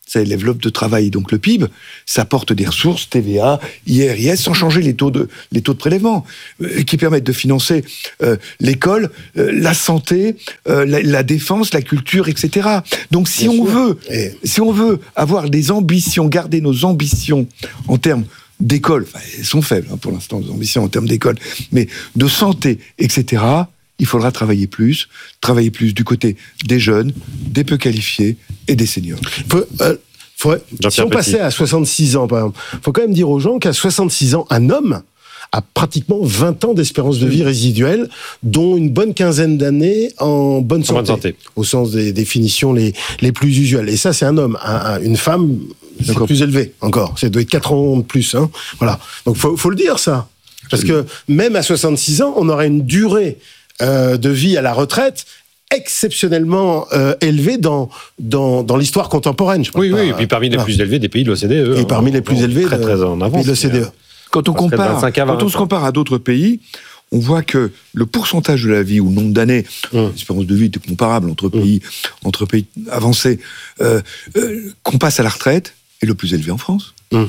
ça élève l'offre de travail. Donc le P I B, ça apporte des ressources, T V A, I R I S, sans changer les taux de, les taux de prélèvement, euh, qui permettent de financer euh, l'école, euh, la santé, euh, la, la défense, la culture, et cetera. Donc si Bien on sûr. veut, Et... si on veut avoir des ambitions, garder nos ambitions en termes d'école, enfin, elles sont faibles hein, pour l'instant, nos ambitions en termes d'école, mais de santé, et cetera, il faudra travailler plus, travailler plus du côté des jeunes, des peu qualifiés et des seniors. Faut, euh, faudrait, si on passait à soixante-six ans, par exemple, il faut quand même dire aux gens qu'à soixante-six ans, un homme a pratiquement vingt ans d'espérance de vie résiduelle, dont une bonne quinzaine d'années en bonne santé, en bonne santé. Au sens des définitions les, les plus usuelles. Et ça, c'est un homme. Un, un, une femme, c'est D'accord. plus élevé encore. Ça doit être quatre ans de plus. Hein. Voilà. Donc, il faut, faut le dire, ça. Parce que même à soixante-six ans, on aurait une durée Euh, de vie à la retraite exceptionnellement euh, élevée dans, dans, dans l'histoire contemporaine. Je oui, pas, oui, et puis parmi les voilà. plus élevés des pays de l'O C D E. Et hein, parmi les plus élevés très, très en avance, de l'O C D E. Quand on, compare, quand on se compare à d'autres pays, on voit que le pourcentage de la vie ou le nombre d'années, hum. l'espérance de vie est comparable entre pays, hum. entre pays avancés, euh, euh, qu'on passe à la retraite est le plus élevé en France. Hum.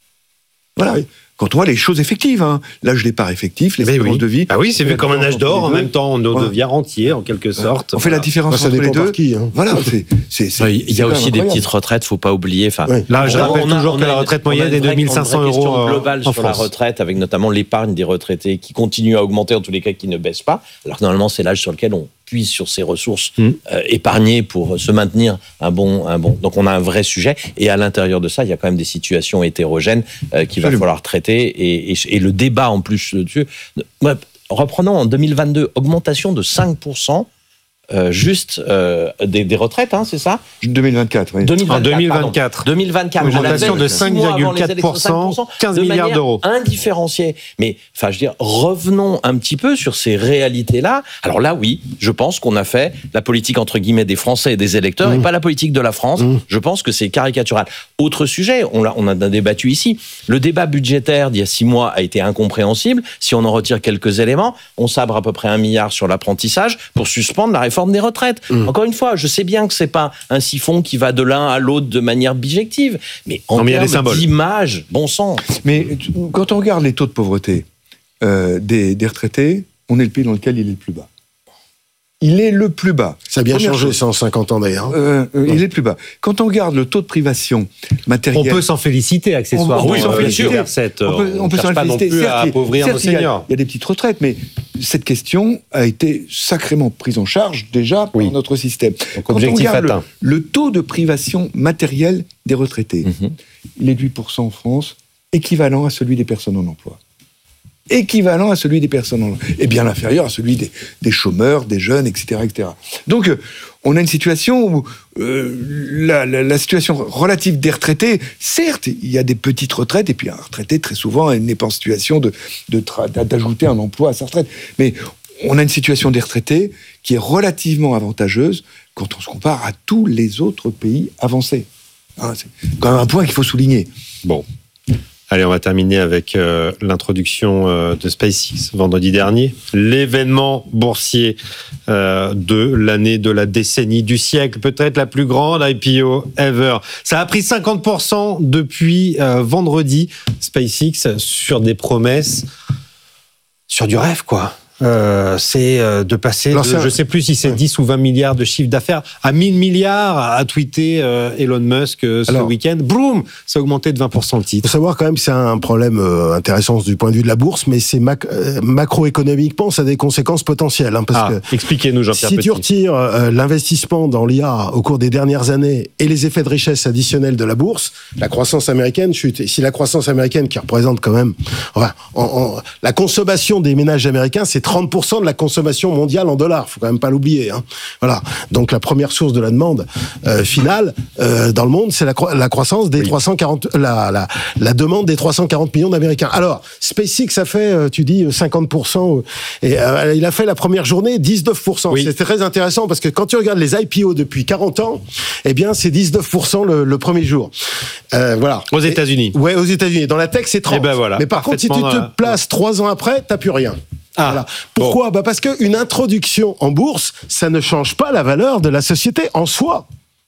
Voilà. Oui. Quand on voit les choses effectives, hein. L'âge de départ effectif, l'espérance oui. de vie. Ah oui, c'est vu comme un âge d'or, en même temps, on voilà. devient rentier, en quelque sorte. On fait voilà. la différence enfin, entre les deux. Qui, hein. Voilà, c'est, c'est, c'est, il y a aussi des petites retraites, faut pas oublier. Enfin, oui. Là, je rappelle toujours que la retraite moyenne est de deux mille cinq cents euros en globale sur France. La retraite, avec notamment l'épargne des retraités qui continue à augmenter, en tous les cas qui ne baisse pas, alors que normalement, c'est l'âge sur lequel on puise sur ses ressources mmh. euh, épargnées pour se maintenir un bon, un bon. Donc on a un vrai sujet, et à l'intérieur de ça, il y a quand même des situations hétérogènes euh, qu'il va falloir traiter, et, et, et le débat en plus dessus. Ouais, reprenons en deux mille vingt-deux, augmentation de cinq pour cent. Euh, juste euh, des, des retraites, hein, c'est ça deux mille vingt-quatre, oui. deux mille vingt-quatre, en deux mille vingt-quatre. deux mille vingt-quatre. Augmentation de cinq virgule quatre pour cent, quinze milliards d'euros. Indifférencié. Mais, enfin, je veux dire, revenons un petit peu sur ces réalités-là. Alors là, oui, je pense qu'on a fait la politique, entre guillemets, des Français et des électeurs, mmh. et pas la politique de la France. Mmh. Je pense que c'est caricatural. Autre sujet, on a, on a débattu ici. Le débat budgétaire d'il y a six mois a été incompréhensible. Si on en retire quelques éléments, on sabre à peu près un milliard sur l'apprentissage pour suspendre la réforme des retraites. Mmh. Encore une fois, je sais bien que c'est pas un siphon qui va de l'un à l'autre de manière bijective, mais en non, mais termes d'image, bon sang. Mais quand on regarde les taux de pauvreté euh, des, des retraités, on est le pays dans lequel il est le plus bas. Il est le plus bas. Ça a bien Première changé, chose. ça, en cinquante ans d'ailleurs. Euh, euh, il est le plus bas. Quand on regarde le taux de privation matérielle... On peut s'en féliciter, accessoirement. On, on peut s'en féliciter. Euh, cette, on peut, on peut s'en pas féliciter. Non plus certes, à appauvrir nos seniors. Il y a des petites retraites, mais cette question a été sacrément prise en charge déjà par oui. notre système. Donc, quand objectif on atteint. Le, le taux de privation matérielle des retraités, mm-hmm. il est de huit pour cent en France, équivalent à celui des personnes en emploi. Équivalent à celui des personnes en emploi. Et bien inférieur à celui des, des chômeurs, des jeunes, et cetera, et cetera. Donc, euh, on a une situation où euh, la, la, la situation relative des retraités, certes, il y a des petites retraites, et puis un retraité, très souvent, n'est pas en situation de, de tra- d'ajouter un emploi à sa retraite. Mais on a une situation des retraités qui est relativement avantageuse quand on se compare à tous les autres pays avancés. Hein, c'est quand même un point qu'il faut souligner. Bon. Allez, on va terminer avec euh, l'introduction euh, de SpaceX vendredi dernier. L'événement boursier euh, de l'année, de la décennie, du siècle, peut-être la plus grande I P O ever. Ça a pris cinquante pour cent depuis euh, vendredi, SpaceX, sur des promesses, sur du rêve, quoi. Euh, c'est euh, de passer, de, je ne sais plus si c'est ouais. dix ou vingt milliards de chiffre d'affaires à mille milliards, a tweeté euh, Elon Musk euh, ce Alors, week-end. Boum, ça a augmenté de vingt pour cent le titre. Il faut savoir quand même que c'est un problème euh, intéressant du point de vue de la bourse, mais c'est mac- euh, macroéconomiquement, ça a des conséquences potentielles. Hein, parce ah, que expliquez-nous, Jean-Pierre Si Petit. tu retires euh, l'investissement dans l'I A au cours des dernières années et les effets de richesse additionnels de la bourse, la croissance américaine chute. Et si la croissance américaine, qui représente quand même... Enfin, en, en, la consommation des ménages américains, c'est trente pour cent de la consommation mondiale en dollars, faut quand même pas l'oublier. Hein. Voilà. Donc la première source de la demande euh, finale euh, dans le monde, c'est la, cro- la croissance des oui. trois cent quarante, la, la, la demande des trois cent quarante millions d'Américains. Alors SpaceX a fait, tu dis cinquante pour cent, et euh, il a fait la première journée dix-neuf pour cent. Oui. C'est très intéressant parce que quand tu regardes les I P O depuis quarante ans, eh bien c'est dix-neuf pour cent le, le premier jour. Euh, voilà. Aux États-Unis. Et, ouais, aux États-Unis. Dans la tech, c'est trente. Et ben voilà, mais par contre, si tu te la... places trois ans après, t'as plus rien. Ah, voilà. Pourquoi bon. bah Parce qu'une introduction en bourse, ça ne change pas la valeur de la société en soi.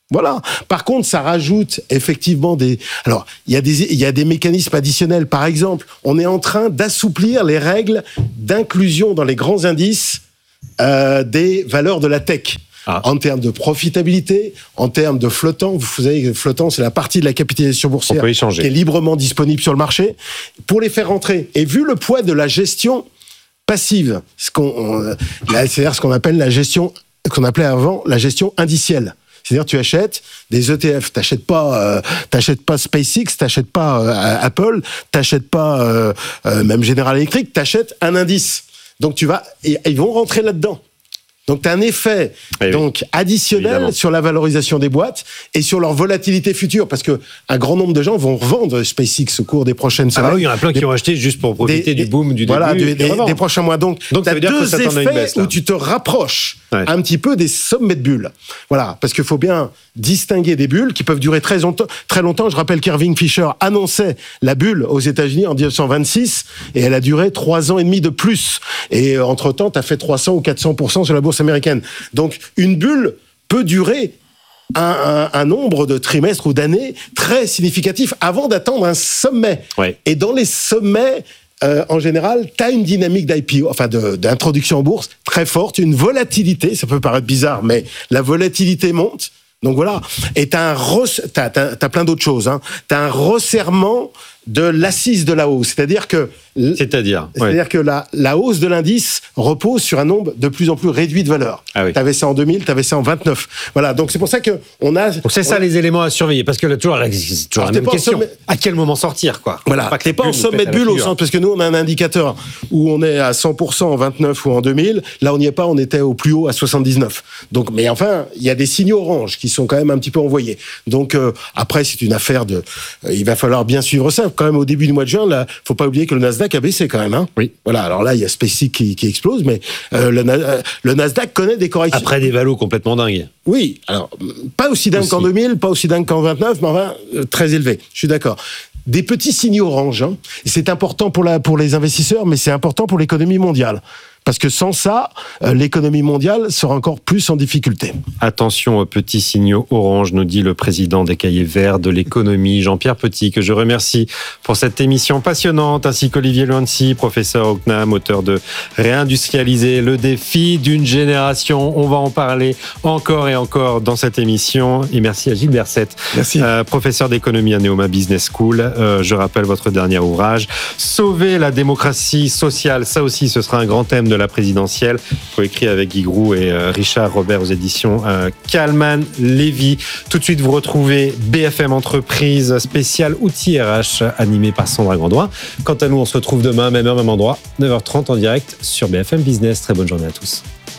Voilà. Par contre, ça rajoute effectivement des. Alors, il y a des il y a des mécanismes additionnels. Par exemple, on est en train d'assouplir les règles d'inclusion dans les grands indices euh, des valeurs de la tech. Ah. En termes de profitabilité, en termes de flottant. Vous savez, flottant, c'est la partie de la capitalisation boursière qui est librement disponible sur le marché. Pour les faire rentrer. Et vu le poids de la gestion passive, ce qu'on, on, c'est-à-dire ce qu'on appelle la gestion, qu'on appelait avant la gestion indicielle. C'est-à-dire, tu achètes des E T F, t'achètes pas, euh, t'achètes pas SpaceX, t'achètes pas euh, Apple, t'achètes pas euh, euh, même General Electric, t'achètes un indice. Donc tu vas, et, et ils vont rentrer là-dedans. Donc, tu as un effet eh donc oui. additionnel Évidemment. Sur la valorisation des boîtes et sur leur volatilité future, parce que un grand nombre de gens vont revendre SpaceX au cours des prochaines semaines. Ah bah oui, il y en a plein des, qui ont acheté juste pour profiter des, du boom du voilà, début. Voilà, des, des, des prochains mois. Donc, donc tu as deux effets baisse, où tu te rapproches ouais. un petit peu des sommets de bulles. Voilà, parce qu'il faut bien distinguer des bulles qui peuvent durer très longtemps. Très longtemps. Je rappelle qu'Irving Fisher annonçait la bulle aux États-Unis en dix-neuf cent vingt-six et elle a duré trois ans et demi de plus. Et euh, entre-temps, tu as fait trois cents ou quatre cents pour cent sur la bourse américaine. Donc, une bulle peut durer un, un, un nombre de trimestres ou d'années très significatif avant d'attendre un sommet. Ouais. Et dans les sommets, euh, en général, tu as une dynamique d'I P O, enfin de, d'introduction en bourse très forte, une volatilité, ça peut paraître bizarre, mais la volatilité monte. Donc voilà, et tu as t'as, t'as, t'as plein d'autres choses. Hein. Tu as un resserrement de l'assise de la hausse. C'est-à-dire que, C'est-à-dire, c'est-à-dire ouais. que la, la hausse de l'indice repose sur un nombre de plus en plus réduit de valeurs. Ah oui. Tu avais ça en deux mille, tu avais ça en vingt-neuf. Voilà, donc c'est pour ça qu'on a... Donc c'est ça a... les éléments à surveiller, parce que là, toujours, c'est toujours Alors, la même question. Sommet... À quel moment sortir, quoi? Voilà, pas t'es pas en sommet de bulle au sens, parce que nous, on a un indicateur où on est à cent pour cent en vingt-neuf ou en deux mille. Là, on n'y est pas, on était au plus haut à soixante-dix-neuf. Donc, mais enfin, il y a des signaux orange qui sont quand même un petit peu envoyés. Donc, euh, après, c'est une affaire de... Euh, il va falloir bien suivre ça. Quand même, au début du mois de juin, là, faut pas oublier que le Nasdaq a baissé quand même. Hein. Oui. Voilà. Alors là, il y a SpaceX qui, qui explose, mais euh, le, euh, le Nasdaq connaît des corrections. Après des valos complètement dingues. Oui. Alors, pas aussi dingue aussi. qu'en deux mille, pas aussi dingue qu'en vingt-neuf, mais enfin, euh, très élevé. Je suis d'accord. Des petits signaux orange. Hein. C'est important pour, la, pour les investisseurs, mais c'est important pour l'économie mondiale. Parce que sans ça, euh, l'économie mondiale sera encore plus en difficulté. Attention aux petits signaux orange, nous dit le président des Cahiers Verts de l'économie, Jean-Pierre Petit, que je remercie pour cette émission passionnante, ainsi qu'Olivier Luancy, professeur au C N A M, auteur de Réindustrialiser, le défi d'une génération. On va en parler encore et encore dans cette émission. Et merci à Gilles Berset, merci. Euh, professeur d'économie à Neoma Business School. Euh, je rappelle votre dernier ouvrage, Sauver la démocratie sociale. Ça aussi, ce sera un grand thème de de la présidentielle, coécrit avec Guy Groux et euh, Richard Robert aux éditions euh, Kallman Lévy. Tout de suite, vous retrouvez B F M Entreprise spécial outils R H animé par Sandra Grandoin. Quant à nous, on se retrouve demain, même heure, même endroit, neuf heures trente en direct sur B F M Business. Très bonne journée à tous.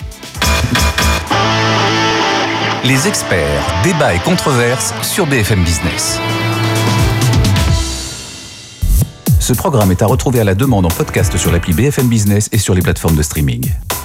Les experts, débats et controverses sur B F M Business. Ce programme est à retrouver à la demande en podcast sur l'appli B F M Business et sur les plateformes de streaming.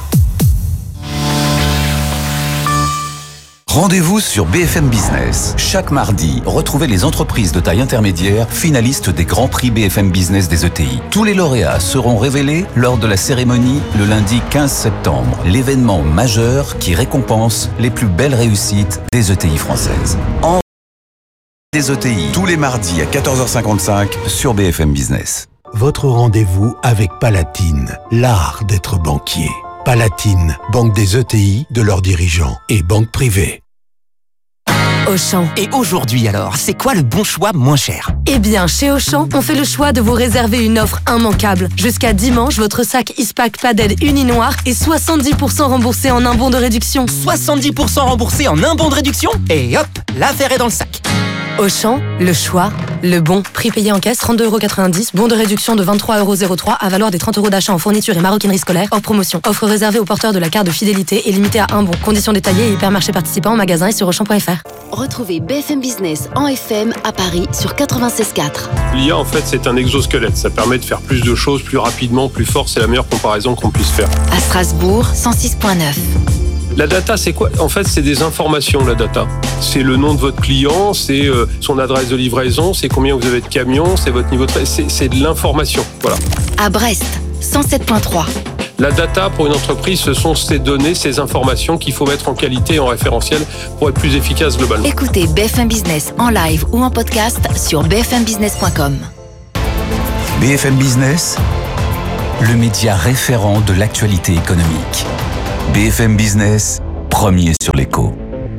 Rendez-vous sur B F M Business. Chaque mardi, retrouvez les entreprises de taille intermédiaire finalistes des Grands Prix B F M Business des E T I. Tous les lauréats seront révélés lors de la cérémonie le lundi quinze septembre. L'événement majeur qui récompense les plus belles réussites des E T I françaises. En des E T I, tous les mardis à quatorze heures cinquante-cinq sur B F M Business. Votre rendez-vous avec Palatine, l'art d'être banquier. Palatine, banque des E T I, de leurs dirigeants et banque privée. Auchan. Et aujourd'hui alors, c'est quoi le bon choix moins cher? Eh bien, chez Auchan, on fait le choix de vous réserver une offre immanquable. Jusqu'à dimanche, votre sac Ispac Padel uni noir est soixante-dix pour cent remboursé en un bon de réduction. soixante-dix pour cent remboursé en un bon de réduction? Et hop, l'affaire est dans le sac. Auchan, le choix, le bon. Prix payé en caisse, trente-deux euros quatre-vingt-dix. Bon de réduction de vingt-trois euros zéro trois à valeur des trente euros d'achat en fourniture et maroquinerie scolaire. Hors promotion. Offre réservée aux porteurs de la carte de fidélité et limitée à un bon. Conditions détaillées et hypermarchés participants en magasin et sur auchan point f r. Retrouvez B F M Business en F M à Paris sur quatre-vingt-seize quatre. L'I A, en fait, c'est un exosquelette. Ça permet de faire plus de choses plus rapidement, plus fort. C'est la meilleure comparaison qu'on puisse faire. À Strasbourg, cent six virgule neuf. La data, c'est quoi? En fait, c'est des informations, la data. C'est le nom de votre client, c'est euh, son adresse de livraison, c'est combien vous avez de camions, c'est votre niveau de... C'est, c'est de l'information, voilà. À Brest, cent sept virgule trois. La data pour une entreprise, ce sont ces données, ces informations qu'il faut mettre en qualité et en référentiel pour être plus efficace globalement. Écoutez B F M Business en live ou en podcast sur b f m business point com. B F M Business, le média référent de l'actualité économique. B F M Business, premier sur l'écho.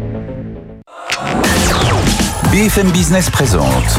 B F M Business présente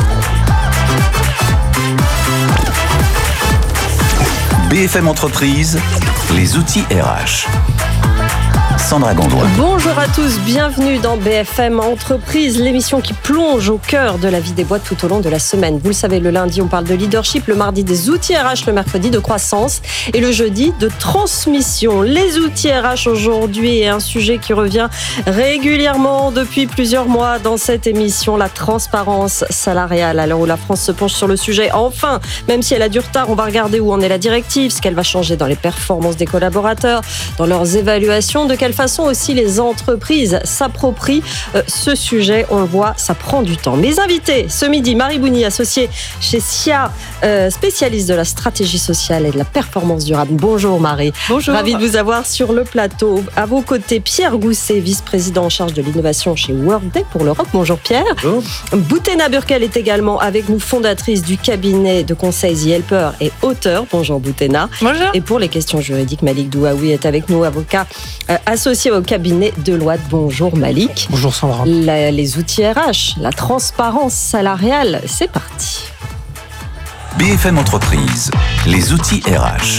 B F M Entreprise, les outils R H. Sandra Gondouin. Bonjour à tous, bienvenue dans B F M Entreprise, l'émission qui plonge au cœur de la vie des boîtes tout au long de la semaine. Vous le savez, le lundi, on parle de leadership, le mardi des outils R H, le mercredi de croissance et le jeudi de transmission. Les outils R H aujourd'hui est un sujet qui revient régulièrement depuis plusieurs mois dans cette émission, la transparence salariale. À l'heure où la France se penche sur le sujet, enfin, même si elle a du retard, on va regarder où en est la directive, ce qu'elle va changer dans les performances des collaborateurs, dans leurs évaluations, de quelle façon aussi les entreprises s'approprient euh, ce sujet. On le voit, ça prend du temps. Mes invités ce midi, Marie Bouni, associée chez S I A, euh, spécialiste de la stratégie sociale et de la performance durable. Bonjour Marie. Bonjour. Ravie de vous avoir sur le plateau. À vos côtés, Pierre Gousset, vice-président en charge de l'innovation chez Workday pour l'Europe. Bonjour Pierre. Bonjour. Boutena Burkel est également avec nous, fondatrice du cabinet de conseil The Helper et auteur. Bonjour Boutena. Bonjour. Et pour les questions juridiques, Malik Douaoui est avec nous, avocat euh, associé au cabinet Deloitte. Bonjour Malik. Bonjour Sandra. La, les outils R H, la transparence salariale, c'est parti. B F M Entreprise, les outils R H.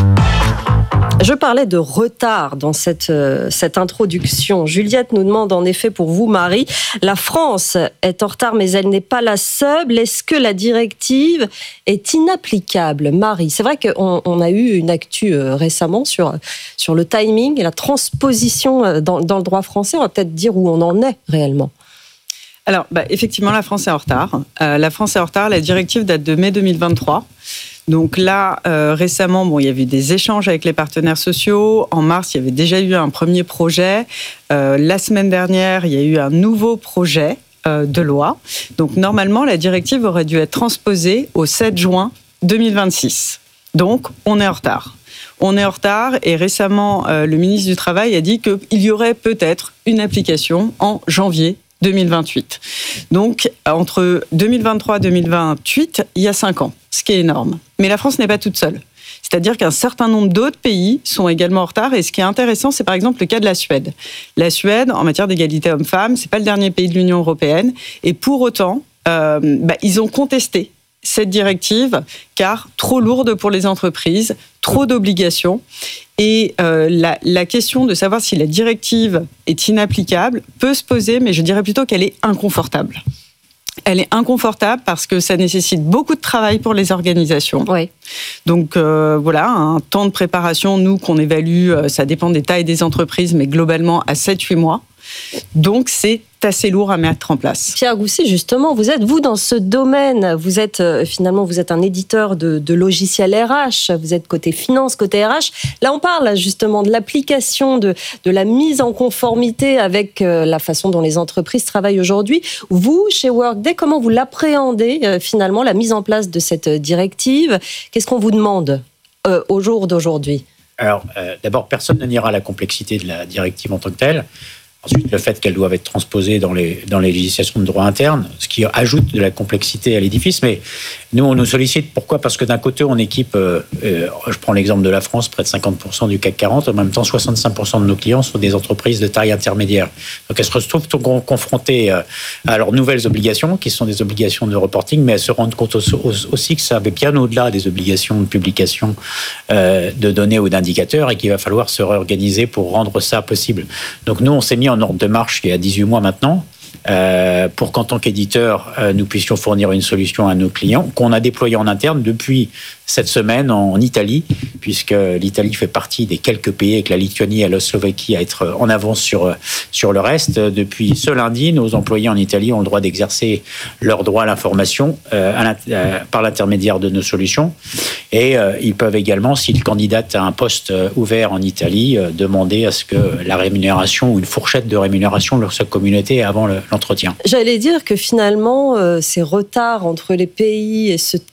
Je parlais de retard dans cette, euh, cette introduction. Juliette nous demande en effet pour vous, Marie, la France est en retard, mais elle n'est pas la seule. Est-ce que la directive est inapplicable, Marie? C'est vrai qu'on on a eu une actu euh, récemment sur, sur le timing et la transposition dans, dans le droit français. On va peut-être dire où on en est réellement. Alors, bah, effectivement, la France est en retard. Euh, la France est en retard. La directive date de mai deux mille vingt-trois. Donc là, euh, récemment, bon, il y a eu des échanges avec les partenaires sociaux. En mars, il y avait déjà eu un premier projet. Euh, la semaine dernière, il y a eu un nouveau projet euh, de loi. Donc normalement, la directive aurait dû être transposée au sept juin deux mille vingt-six. Donc, on est en retard. On est en retard et récemment, euh, le ministre du Travail a dit qu'il y aurait peut-être une application en janvier deux mille vingt-huit. Donc, entre deux mille vingt-trois et deux mille vingt-huit, il y a cinq ans, ce qui est énorme. Mais la France n'est pas toute seule. C'est-à-dire qu'un certain nombre d'autres pays sont également en retard. Et ce qui est intéressant, c'est par exemple le cas de la Suède. La Suède, en matière d'égalité homme-femme, c'est pas le dernier pays de l'Union européenne. Et pour autant, euh, bah, ils ont contesté cette directive, car trop lourde pour les entreprises, trop d'obligations. Et euh, la, la question de savoir si la directive est inapplicable peut se poser, mais je dirais plutôt qu'elle est inconfortable. Elle est inconfortable parce que ça nécessite beaucoup de travail pour les organisations. Oui. Donc euh, voilà, un temps de préparation, nous, qu'on évalue, ça dépend des tailles des entreprises, mais globalement à sept à huit mois. Donc c'est assez lourd à mettre en place. Pierre Gousset, justement, vous êtes, vous, dans ce domaine, vous êtes, euh, finalement, vous êtes un éditeur de, de logiciels R H, vous êtes côté finance, côté R H. Là, on parle, justement, de l'application, de, de la mise en conformité avec euh, la façon dont les entreprises travaillent aujourd'hui. Vous, chez Workday, comment vous l'appréhendez, euh, finalement, la mise en place de cette directive? Qu'est-ce qu'on vous demande euh, au jour d'aujourd'hui? Alors, euh, d'abord, personne ne niera la complexité de la directive en tant que telle. Ensuite, le fait qu'elles doivent être transposées dans les, dans les législations de droit interne, ce qui ajoute de la complexité à l'édifice. Mais nous, on nous sollicite. Pourquoi? Parce que d'un côté, on équipe, euh, euh, je prends l'exemple de la France, près de cinquante pour cent du C A C quarante. En même temps, soixante-cinq pour cent de nos clients sont des entreprises de taille intermédiaire. Donc, elles se retrouvent confrontées à leurs nouvelles obligations, qui sont des obligations de reporting, mais elles se rendent compte aussi que ça va bien au-delà des obligations de publication euh, de données ou d'indicateurs et qu'il va falloir se réorganiser pour rendre ça possible. Donc, nous, on s'est mis en ordre de marche il y a dix-huit mois maintenant, euh, pour qu'en tant qu'éditeur, euh, nous puissions fournir une solution à nos clients, qu'on a déployée en interne depuis cette semaine en Italie, puisque l'Italie fait partie des quelques pays avec la Lituanie et la Slovaquie à être en avance sur, sur le reste. Depuis ce lundi, nos employés en Italie ont le droit d'exercer leur droit à l'information euh, à euh, par l'intermédiaire de nos solutions. Et euh, ils peuvent également, s'ils candidatent à un poste ouvert en Italie, euh, demander à ce que la rémunération ou une fourchette de rémunération leur soit communiquée avant le, l'entretien. J'allais dire que finalement, euh, ces retards entre les pays et ce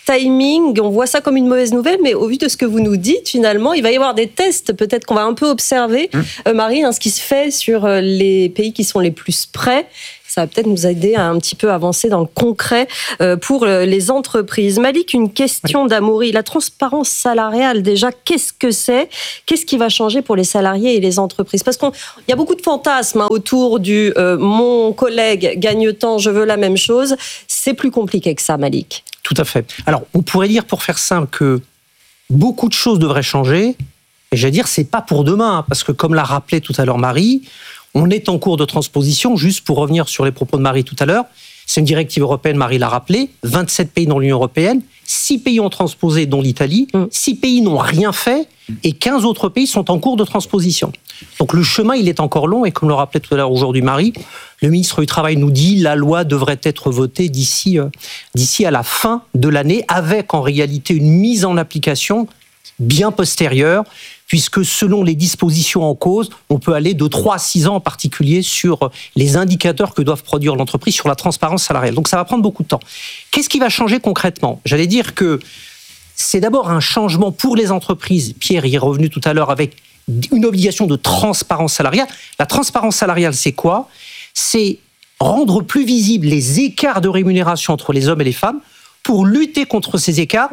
timing, on voit ça comme une mauvaise nouvelle, mais au vu de ce que vous nous dites, finalement, il va y avoir des tests, peut-être qu'on va un peu observer, mmh. euh, Marie, hein, ce qui se fait sur les pays qui sont les plus près. Ça va peut-être nous aider à un petit peu avancer dans le concret euh, pour les entreprises. Malik, une question oui. d'Amaury. La transparence salariale, déjà, qu'est-ce que c'est ? Qu'est-ce qui va changer pour les salariés et les entreprises ? Parce qu'il y a beaucoup de fantasmes hein, autour du euh, « mon collègue gagne tant, je veux la même chose ». C'est plus compliqué que ça, Malik. Tout à fait. Alors, on pourrait dire, pour faire simple, que beaucoup de choses devraient changer. Et j'allais dire, c'est pas pour demain, parce que comme l'a rappelé tout à l'heure Marie, on est en cours de transposition, juste pour revenir sur les propos de Marie tout à l'heure. C'est une directive européenne, Marie l'a rappelé, vingt-sept pays dans l'Union européenne, six pays ont transposé, dont l'Italie, six pays n'ont rien fait, et quinze autres pays sont en cours de transposition. Donc le chemin, il est encore long, et comme le rappelait tout à l'heure aujourd'hui Marie, le ministre du Travail nous dit la loi devrait être votée d'ici, euh, d'ici à la fin de l'année, avec en réalité une mise en application bien postérieure, puisque selon les dispositions en cause, on peut aller de trois à six ans en particulier sur les indicateurs que doivent produire l'entreprise sur la transparence salariale. Donc ça va prendre beaucoup de temps. Qu'est-ce qui va changer concrètement ? J'allais dire que c'est d'abord un changement pour les entreprises. Pierre y est revenu tout à l'heure avec une obligation de transparence salariale. La transparence salariale, c'est quoi ? C'est rendre plus visibles les écarts de rémunération entre les hommes et les femmes. Pour lutter contre ces écarts,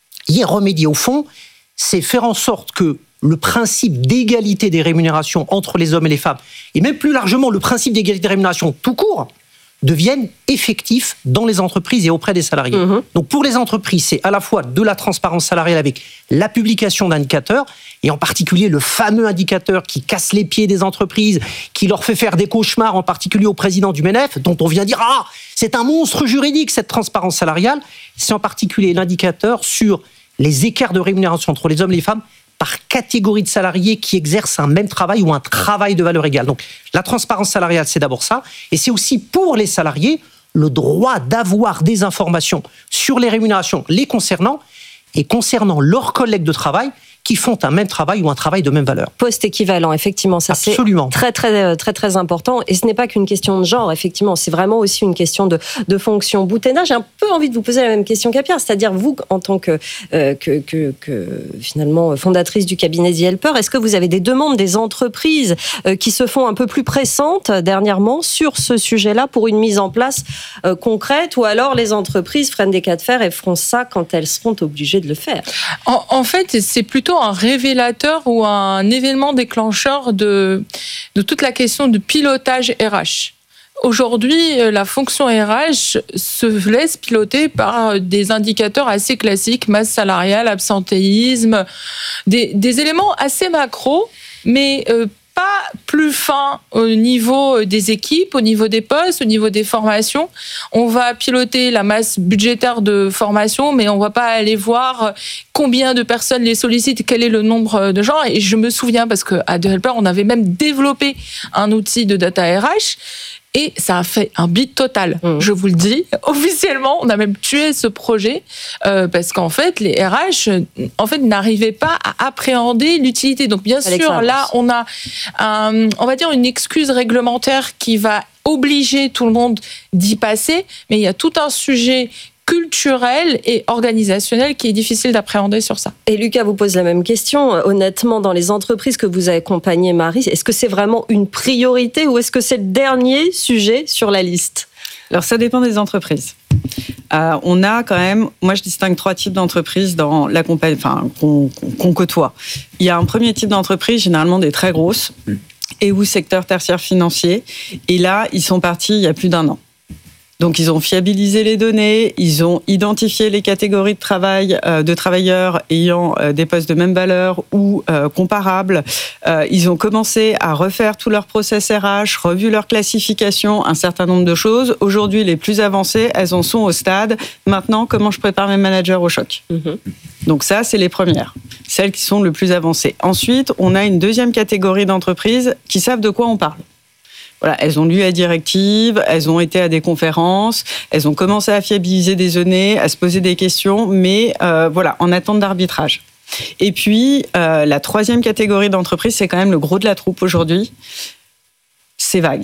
y remédier au fond, c'est faire en sorte que le principe d'égalité des rémunérations entre les hommes et les femmes, et même plus largement le principe d'égalité des rémunérations tout court, deviennent effectifs dans les entreprises et auprès des salariés. Mmh. Donc pour les entreprises, c'est à la fois de la transparence salariale avec la publication d'indicateurs, et en particulier le fameux indicateur qui casse les pieds des entreprises, qui leur fait faire des cauchemars, en particulier au président du MENEF, dont on vient dire « Ah, c'est un monstre juridique cette transparence salariale », c'est en particulier l'indicateur sur les écarts de rémunération entre les hommes et les femmes par catégorie de salariés qui exercent un même travail ou un travail de valeur égale. Donc la transparence salariale, c'est d'abord ça, et c'est aussi pour les salariés le droit d'avoir des informations sur les rémunérations les concernant et concernant leurs collègues de travail qui font un même travail ou un travail de même valeur. Poste équivalent, effectivement, ça Absolument. c'est très très très très important. Et ce n'est pas qu'une question de genre, effectivement, c'est vraiment aussi une question de, de fonction. Boutena, j'ai un peu envie de vous poser la même question qu'à Pierre, c'est-à-dire vous, en tant que, euh, que, que, que finalement fondatrice du cabinet The Helper, est-ce que vous avez des demandes des entreprises euh, qui se font un peu plus pressantes dernièrement sur ce sujet-là pour une mise en place euh, concrète, ou alors les entreprises freinent des cas de fer et feront ça quand elles seront obligées de le faire? En, en fait, c'est plutôt un révélateur ou un événement déclencheur de, de toute la question de pilotage R H. Aujourd'hui, la fonction R H se laisse piloter par des indicateurs assez classiques, masse salariale, absentéisme, des, des éléments assez macro, mais euh, pas plus fin au niveau des équipes, au niveau des postes, au niveau des formations. On va piloter la masse budgétaire de formation, mais on ne va pas aller voir combien de personnes les sollicitent, quel est le nombre de gens. Et je me souviens, parce qu'à The Helper, on avait même développé un outil de data R H, et ça a fait un bid total. Mmh. Je vous le dis, officiellement, on a même tué ce projet euh, parce qu'en fait, les R H, en fait, n'arrivaient pas à appréhender l'utilité. Donc, bien Alexandre. sûr, là, on a, un, on va dire, une excuse réglementaire qui va obliger tout le monde d'y passer, mais il y a tout un sujet culturel et organisationnel qui est difficile d'appréhender sur ça. Et Lucas vous pose la même question. Honnêtement, dans les entreprises que vous accompagnez, Marie, est-ce que c'est vraiment une priorité ou est-ce que c'est le dernier sujet sur la liste ? Alors, ça dépend des entreprises. Euh, on a quand même, moi je distingue trois types d'entreprises dans la compagnie, enfin, qu'on, qu'on côtoie. Il y a un premier type d'entreprise, généralement des très grosses, et ou secteur tertiaire financier. Et là, ils sont partis il y a plus d'un an. Donc, ils ont fiabilisé les données, ils ont identifié les catégories de travail euh, de travailleurs ayant euh, des postes de même valeur ou euh, comparables. Euh, ils ont commencé à refaire tout leur process R H, revu leur classification, un certain nombre de choses. Aujourd'hui, les plus avancées, elles en sont au stade. Maintenant, comment je prépare mes managers au choc ? Mm-hmm. Donc ça, c'est les premières, celles qui sont le plus avancées. Ensuite, on a une deuxième catégorie d'entreprises qui savent de quoi on parle. Voilà, elles ont lu la directive, elles ont été à des conférences, elles ont commencé à fiabiliser des données, à se poser des questions, mais euh, voilà, en attente d'arbitrage. Et puis, euh, la troisième catégorie d'entreprises, c'est quand même le gros de la troupe aujourd'hui, c'est vague.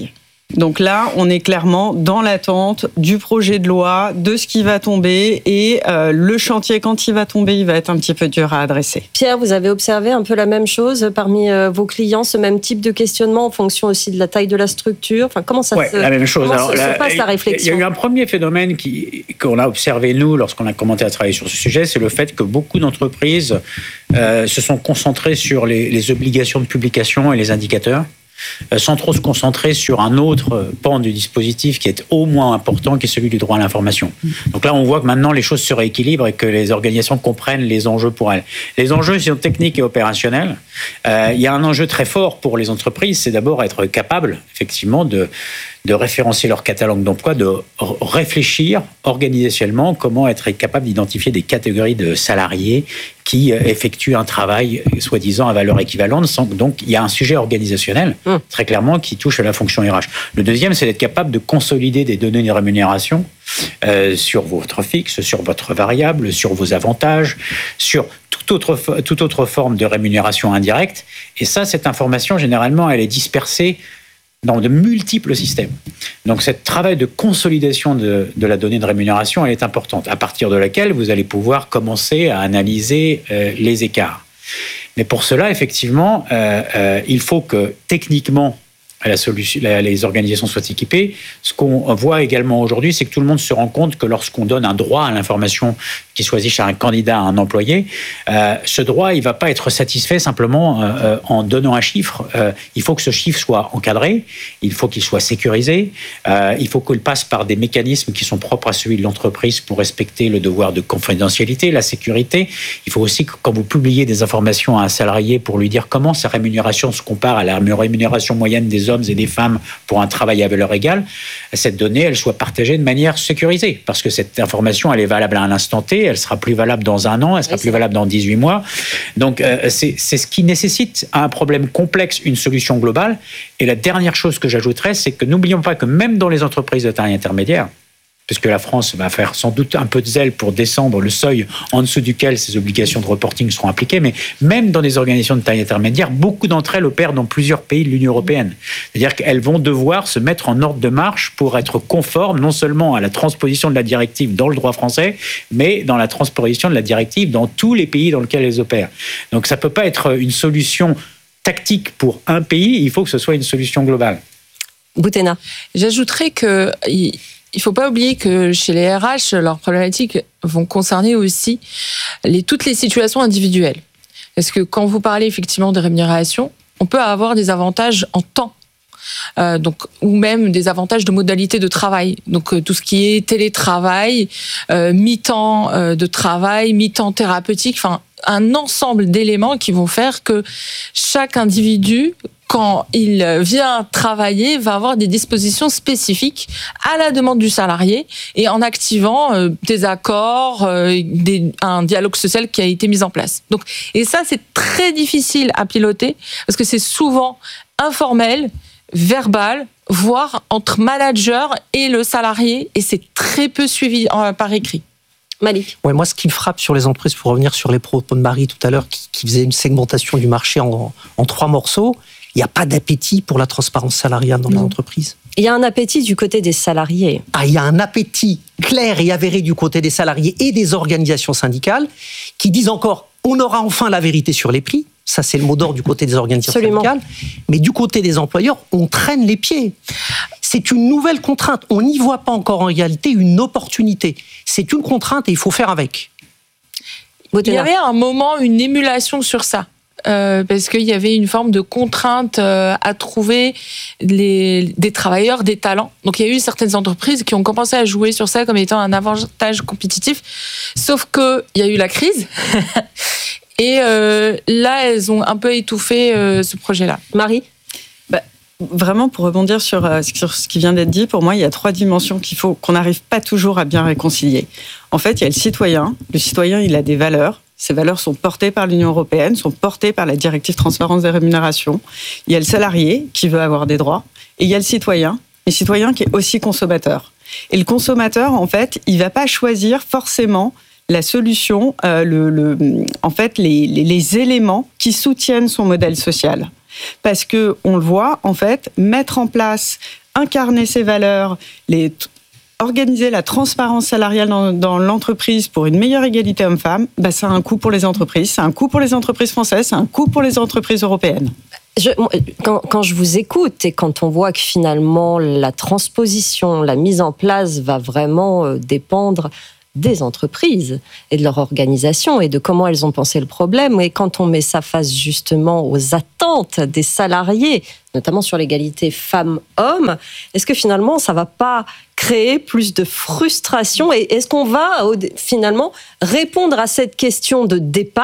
Donc là, on est clairement dans l'attente du projet de loi, de ce qui va tomber, et euh, le chantier, quand il va tomber, il va être un petit peu dur à adresser. Pierre, vous avez observé un peu la même chose parmi euh, vos clients, ce même type de questionnement en fonction aussi de la taille de la structure. Enfin, comment ça ouais, se, la même chose. comment Alors, se, la, se passe la réflexion? Il y a eu un premier phénomène qui, qu'on a observé, nous, lorsqu'on a commencé à travailler sur ce sujet, c'est le fait que beaucoup d'entreprises euh, se sont concentrées sur les, les obligations de publication et les indicateurs, sans trop se concentrer sur un autre pan du dispositif qui est au moins important, qui est celui du droit à l'information. Donc là, on voit que maintenant, les choses se rééquilibrent et que les organisations comprennent les enjeux pour elles. Les enjeux sont techniques et opérationnels. Euh, il y a un enjeu très fort pour les entreprises, c'est d'abord être capable, effectivement, de, de référencer leur catalogue d'emploi, de réfléchir organisationnellement comment être capable d'identifier des catégories de salariés qui effectuent un travail soi-disant à valeur équivalente. Donc, il y a un sujet organisationnel, très clairement, qui touche à la fonction R H. Le deuxième, c'est d'être capable de consolider des données de rémunération euh, sur votre fixe, sur votre variable, sur vos avantages, sur toute autre, toute autre forme de rémunération indirecte. Et ça, cette information, généralement, elle est dispersée dans de multiples systèmes. Donc, ce travail de consolidation de, de la donnée de rémunération, elle est importante, à partir de laquelle vous allez pouvoir commencer à analyser euh, les écarts. Mais pour cela, effectivement, euh, euh, il faut que techniquement, la solution, la, les organisations soient équipées. Ce qu'on voit également aujourd'hui, c'est que tout le monde se rend compte que lorsqu'on donne un droit à l'information qui choisit chez un candidat, à un employé, euh, ce droit, il ne va pas être satisfait simplement euh, en donnant un chiffre. Euh, il faut que ce chiffre soit encadré, il faut qu'il soit sécurisé, euh, il faut qu'il passe par des mécanismes qui sont propres à celui de l'entreprise pour respecter le devoir de confidentialité, la sécurité. Il faut aussi que quand vous publiez des informations à un salarié pour lui dire comment sa rémunération se compare à la rémunération moyenne des hommes et des femmes pour un travail à valeur égale, cette donnée, elle soit partagée de manière sécurisée. Parce que cette information, elle est valable à un instant T, elle sera plus valable dans un an, elle sera oui, plus valable dans dix-huit mois. Donc, euh, c'est, c'est ce qui nécessite à un problème complexe une solution globale. Et la dernière chose que j'ajouterais, c'est que n'oublions pas que même dans les entreprises de taille intermédiaire, puisque la France va faire sans doute un peu de zèle pour descendre le seuil en dessous duquel ces obligations de reporting seront appliquées, mais même dans des organisations de taille intermédiaire, beaucoup d'entre elles opèrent dans plusieurs pays de l'Union européenne. C'est-à-dire qu'elles vont devoir se mettre en ordre de marche pour être conformes non seulement à la transposition de la directive dans le droit français, mais dans la transposition de la directive dans tous les pays dans lesquels elles opèrent. Donc ça ne peut pas être une solution tactique pour un pays, il faut que ce soit une solution globale. Boutena. J'ajouterais que... Il ne faut pas oublier que chez les R H, leurs problématiques vont concerner aussi les, toutes les situations individuelles. Parce que quand vous parlez effectivement de rémunération, on peut avoir des avantages en temps. Euh, donc, ou même des avantages de modalité de travail. Donc, euh, tout ce qui est télétravail, euh, mi-temps euh, de travail, mi-temps thérapeutique, enfin, un ensemble d'éléments qui vont faire que chaque individu, quand il vient travailler, va avoir des dispositions spécifiques à la demande du salarié et en activant euh, des accords, euh, des, un dialogue social qui a été mis en place. Donc, et ça, c'est très difficile à piloter parce que c'est souvent informel, verbal, voire entre manager et le salarié, et c'est très peu suivi en, par écrit. Malik. Ouais, moi, ce qui me frappe sur les entreprises, pour revenir sur les propos de Marie tout à l'heure, qui, qui faisait une segmentation du marché en, en trois morceaux, il n'y a pas d'appétit pour la transparence salariale dans non. les entreprises. Il y a un appétit du côté des salariés. Ah, il y a un appétit clair et avéré du côté des salariés et des organisations syndicales qui disent encore « on aura enfin la vérité sur les prix ». Ça, c'est le mot d'ordre du côté des organisations Absolument. syndicales. Mais du côté des employeurs, on traîne les pieds. C'est une nouvelle contrainte. On n'y voit pas encore en réalité une opportunité. C'est une contrainte et il faut faire avec. Il y avait un moment, une émulation sur ça. Euh, parce qu'il y avait une forme de contrainte euh, à trouver les, des travailleurs, des talents. Donc il y a eu certaines entreprises qui ont commencé à jouer sur ça comme étant un avantage compétitif. Sauf qu'il y a eu la crise. Et euh, là, elles ont un peu étouffé euh, ce projet-là. Marie ? bah, Vraiment, pour rebondir sur, euh, sur ce qui vient d'être dit, pour moi, il y a trois dimensions qu'il faut, qu'on n'arrive pas toujours à bien réconcilier. En fait, il y a le citoyen. Le citoyen, il a des valeurs. Ces valeurs sont portées par l'Union européenne, sont portées par la directive transparence des rémunérations. Il y a le salarié qui veut avoir des droits. Et il y a le citoyen, le citoyen qui est aussi consommateur. Et le consommateur, en fait, il ne va pas choisir forcément la solution, euh, le, le, en fait, les, les, les éléments qui soutiennent son modèle social. Parce que on le voit, en fait, mettre en place incarner ces valeurs, les organiser la transparence salariale dans, dans l'entreprise pour une meilleure égalité homme-femme, bah, ça a un coût pour les entreprises, c'est un coût pour les entreprises françaises, c'est un coût pour les entreprises européennes. Je, quand, quand je vous écoute et quand on voit que finalement la transposition, la mise en place va vraiment euh, dépendre des entreprises et de leur organisation et de comment elles ont pensé le problème, et quand on met ça face justement aux attentes des salariés, notamment sur l'égalité femmes-hommes, est-ce que finalement ça va pas créer plus de frustration, et est-ce qu'on va finalement répondre à cette question de départ